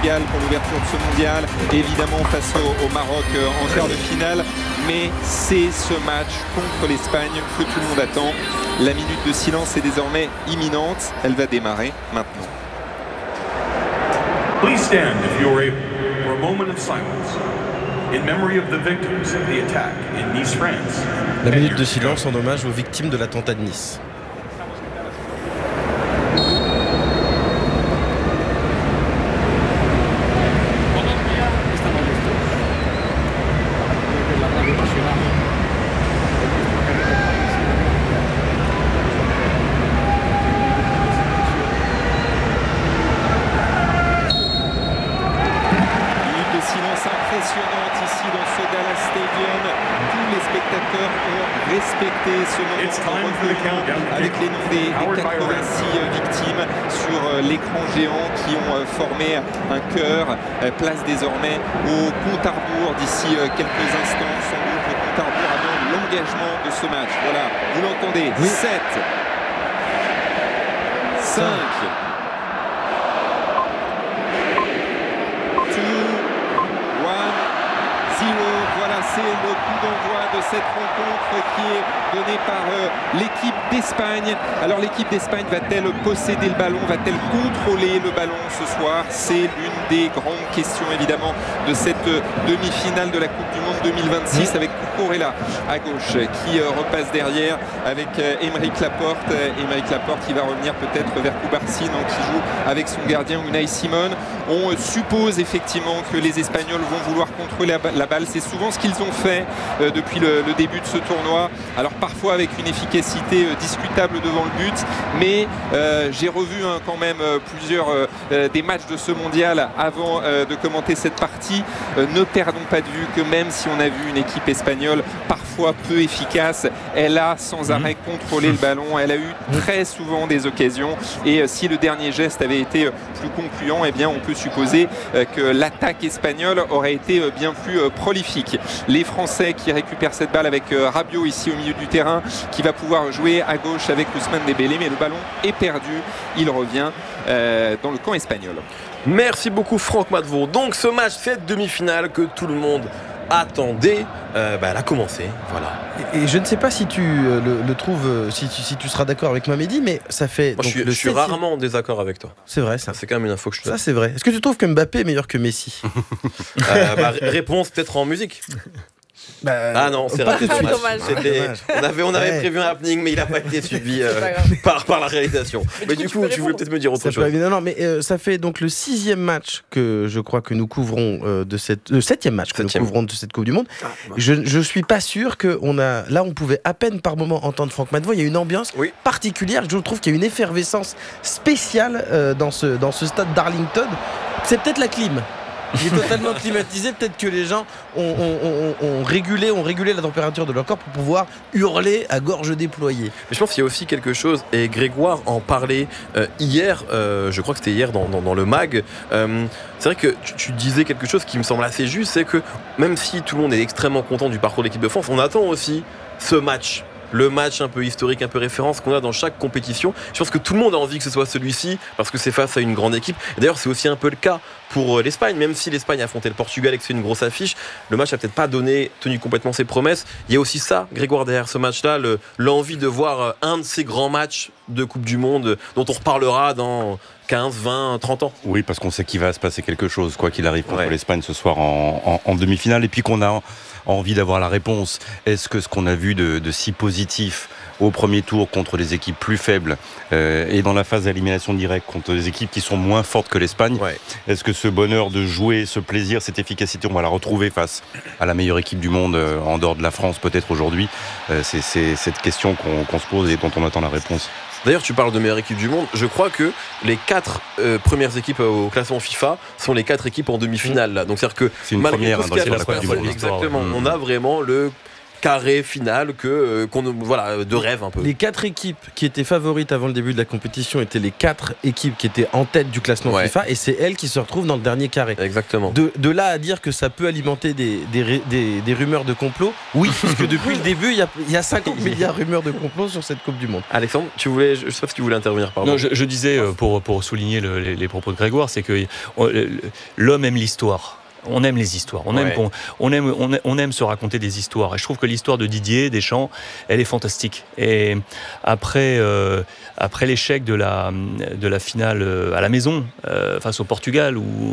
crucial pour l'ouverture de ce mondial, évidemment face au, au Maroc euh, en quart de finale, mais c'est ce match contre l'Espagne que tout le monde attend. La minute de silence est désormais imminente, elle va démarrer maintenant. Please stand if you are able for a moment of silence in memory of the victims of the attack in Nice, France. La minute de silence en hommage aux victimes de l'attentat de Nice. Avec les noms des, des quatre-vingt-six victimes sur l'écran géant qui ont formé un cœur. Place désormais au compte à rebours d'ici quelques instants, sans doute le compte à rebours avant l'engagement de ce match. Voilà, vous l'entendez, oui. sept, cinq, deux, un, zéro. Voilà, c'est le coup d'envoi de cette rencontre qui est donnée par euh, l'équipe d'Espagne. Alors l'équipe d'Espagne va-t-elle posséder le ballon? Va-t-elle contrôler le ballon ce soir? C'est l'une des grandes questions évidemment de cette euh, demi-finale de la Coupe du Monde deux mille vingt-six, avec Cucurella à gauche qui euh, repasse derrière avec euh, Aymeric Laporte. Euh, Aymeric Laporte qui va revenir peut-être vers Cubarsí, donc qui joue avec son gardien Unai Simon. On euh, suppose effectivement que les Espagnols vont vouloir contrôler la, la balle. C'est souvent ce qu'ils ont fait euh, depuis le, le début de ce tournoi. Alors parfois avec une efficacité euh, discutable devant le but, mais euh, j'ai revu hein, quand même euh, plusieurs euh, des matchs de ce mondial avant euh, de commenter cette partie. Euh, ne perdons pas de vue que même si on a vu une équipe espagnole parfois peu efficace, elle a sans arrêt contrôlé le ballon, elle a eu très souvent des occasions, et euh, si le dernier geste avait été euh, plus concluant, eh bien on peut supposer euh, que l'attaque espagnole aurait été euh, bien plus euh, prolifique. Les Français qui récupèrent cette balle avec euh, Rabiot ici au milieu du terrain, qui va pouvoir jouer à gauche avec Ousmane Dembélé, mais le ballon est perdu, il revient euh, dans le camp espagnol. Merci beaucoup Franck Madevaux. Donc ce match, cette demi-finale que tout le monde attendait, euh, bah, elle a commencé, voilà. Et, et je ne sais pas si tu euh, le, le trouves, euh, si, tu, si tu seras d'accord avec Mamedi, mais ça fait. Moi, donc, je suis, le je suis rarement en désaccord avec toi. C'est vrai, ça. C'est quand même une info que je te Ça, c'est vrai. Est-ce que tu trouves que Mbappé est meilleur que Messi? euh, bah, Réponse peut-être en musique. Bah, ah non, c'est raté. On avait, on avait ouais. prévu un happening, mais il n'a pas été suivi euh, par, par la réalisation. Mais, mais du coup, tu, tu voulais peut-être me dire autre ça chose. Non, non, mais euh, ça fait donc le sixième match que je crois que nous couvrons euh, de cette, le septième match que septième. nous couvrons de cette Coupe du Monde. Ah, ouais. Je, je suis pas sûr que on a, là, on pouvait à peine par moment entendre Franck Madevaux. Il y a une ambiance oui. particulière. Je trouve qu'il y a une effervescence spéciale euh, dans ce dans ce stade d'Arlington. C'est peut-être la clim. Il est totalement climatisé, peut-être que les gens ont, ont, ont, ont, régulé, ont régulé la température de leur corps pour pouvoir hurler à gorge déployée. Mais je pense qu'il y a aussi quelque chose, et Grégoire en parlait euh, hier, euh, je crois que c'était hier dans, dans, dans le mag, euh, c'est vrai que tu, tu disais quelque chose qui me semble assez juste, c'est que même si tout le monde est extrêmement content du parcours de l'équipe de France, on attend aussi ce match. Le match un peu historique, un peu référence qu'on a dans chaque compétition. Je pense que tout le monde a envie que ce soit celui-ci parce que c'est face à une grande équipe. Et d'ailleurs, c'est aussi un peu le cas pour l'Espagne. Même si l'Espagne a affronté le Portugal et que c'est une grosse affiche, le match n'a peut-être pas donné, tenu complètement ses promesses. Il y a aussi ça, Grégoire, derrière ce match-là, le, l'envie de voir un de ces grands matchs de Coupe du Monde dont on reparlera dans quinze, vingt, trente ans. Oui, parce qu'on sait qu'il va se passer quelque chose, quoi qu'il arrive, contre ouais. l'Espagne ce soir en, en, en demi-finale. Et puis qu'on a envie d'avoir la réponse. Est-ce que ce qu'on a vu de, de si positif au premier tour contre des équipes plus faibles euh, et dans la phase d'élimination directe contre des équipes qui sont moins fortes que l'Espagne, ouais. est-ce que ce bonheur de jouer, ce plaisir, cette efficacité, on va la retrouver face à la meilleure équipe du monde euh, en dehors de la France peut-être aujourd'hui? euh, c'est, c'est cette question qu'on, qu'on se pose et dont on attend la réponse. D'ailleurs, tu parles de meilleure équipe du monde. Je crois que les quatre euh, premières équipes au classement FIFA sont les quatre équipes en demi-finale. Là. Donc, c'est-à-dire que c'est une première hein, dans l'histoire de la Coupe du Monde. Exactement. Mmh. On a vraiment le carré final que euh, qu'on voilà de rêve un peu. Les quatre équipes qui étaient favorites avant le début de la compétition étaient les quatre équipes qui étaient en tête du classement Ouais. FIFA et c'est elles qui se retrouvent dans le dernier carré. Exactement. De, de là à dire que ça peut alimenter des, des, des, des rumeurs de complot, oui, parce que depuis le début, il y a, il y a cinquante milliards de rumeurs de complot sur cette Coupe du Monde. Alexandre, tu voulais, je sais pas si tu voulais intervenir, pardon. Non, je, je disais, euh, pour, pour souligner le- les, les propos de Grégoire, c'est que euh, l'homme aime l'histoire. On aime les histoires. On, Ouais. aime qu'on- on, aime, on, aime, on aime se raconter des histoires. Et je trouve que l'histoire de Didier Deschamps, elle est fantastique. Et après, euh, après l'échec de la, de la finale euh, à la maison, euh, face au Portugal, où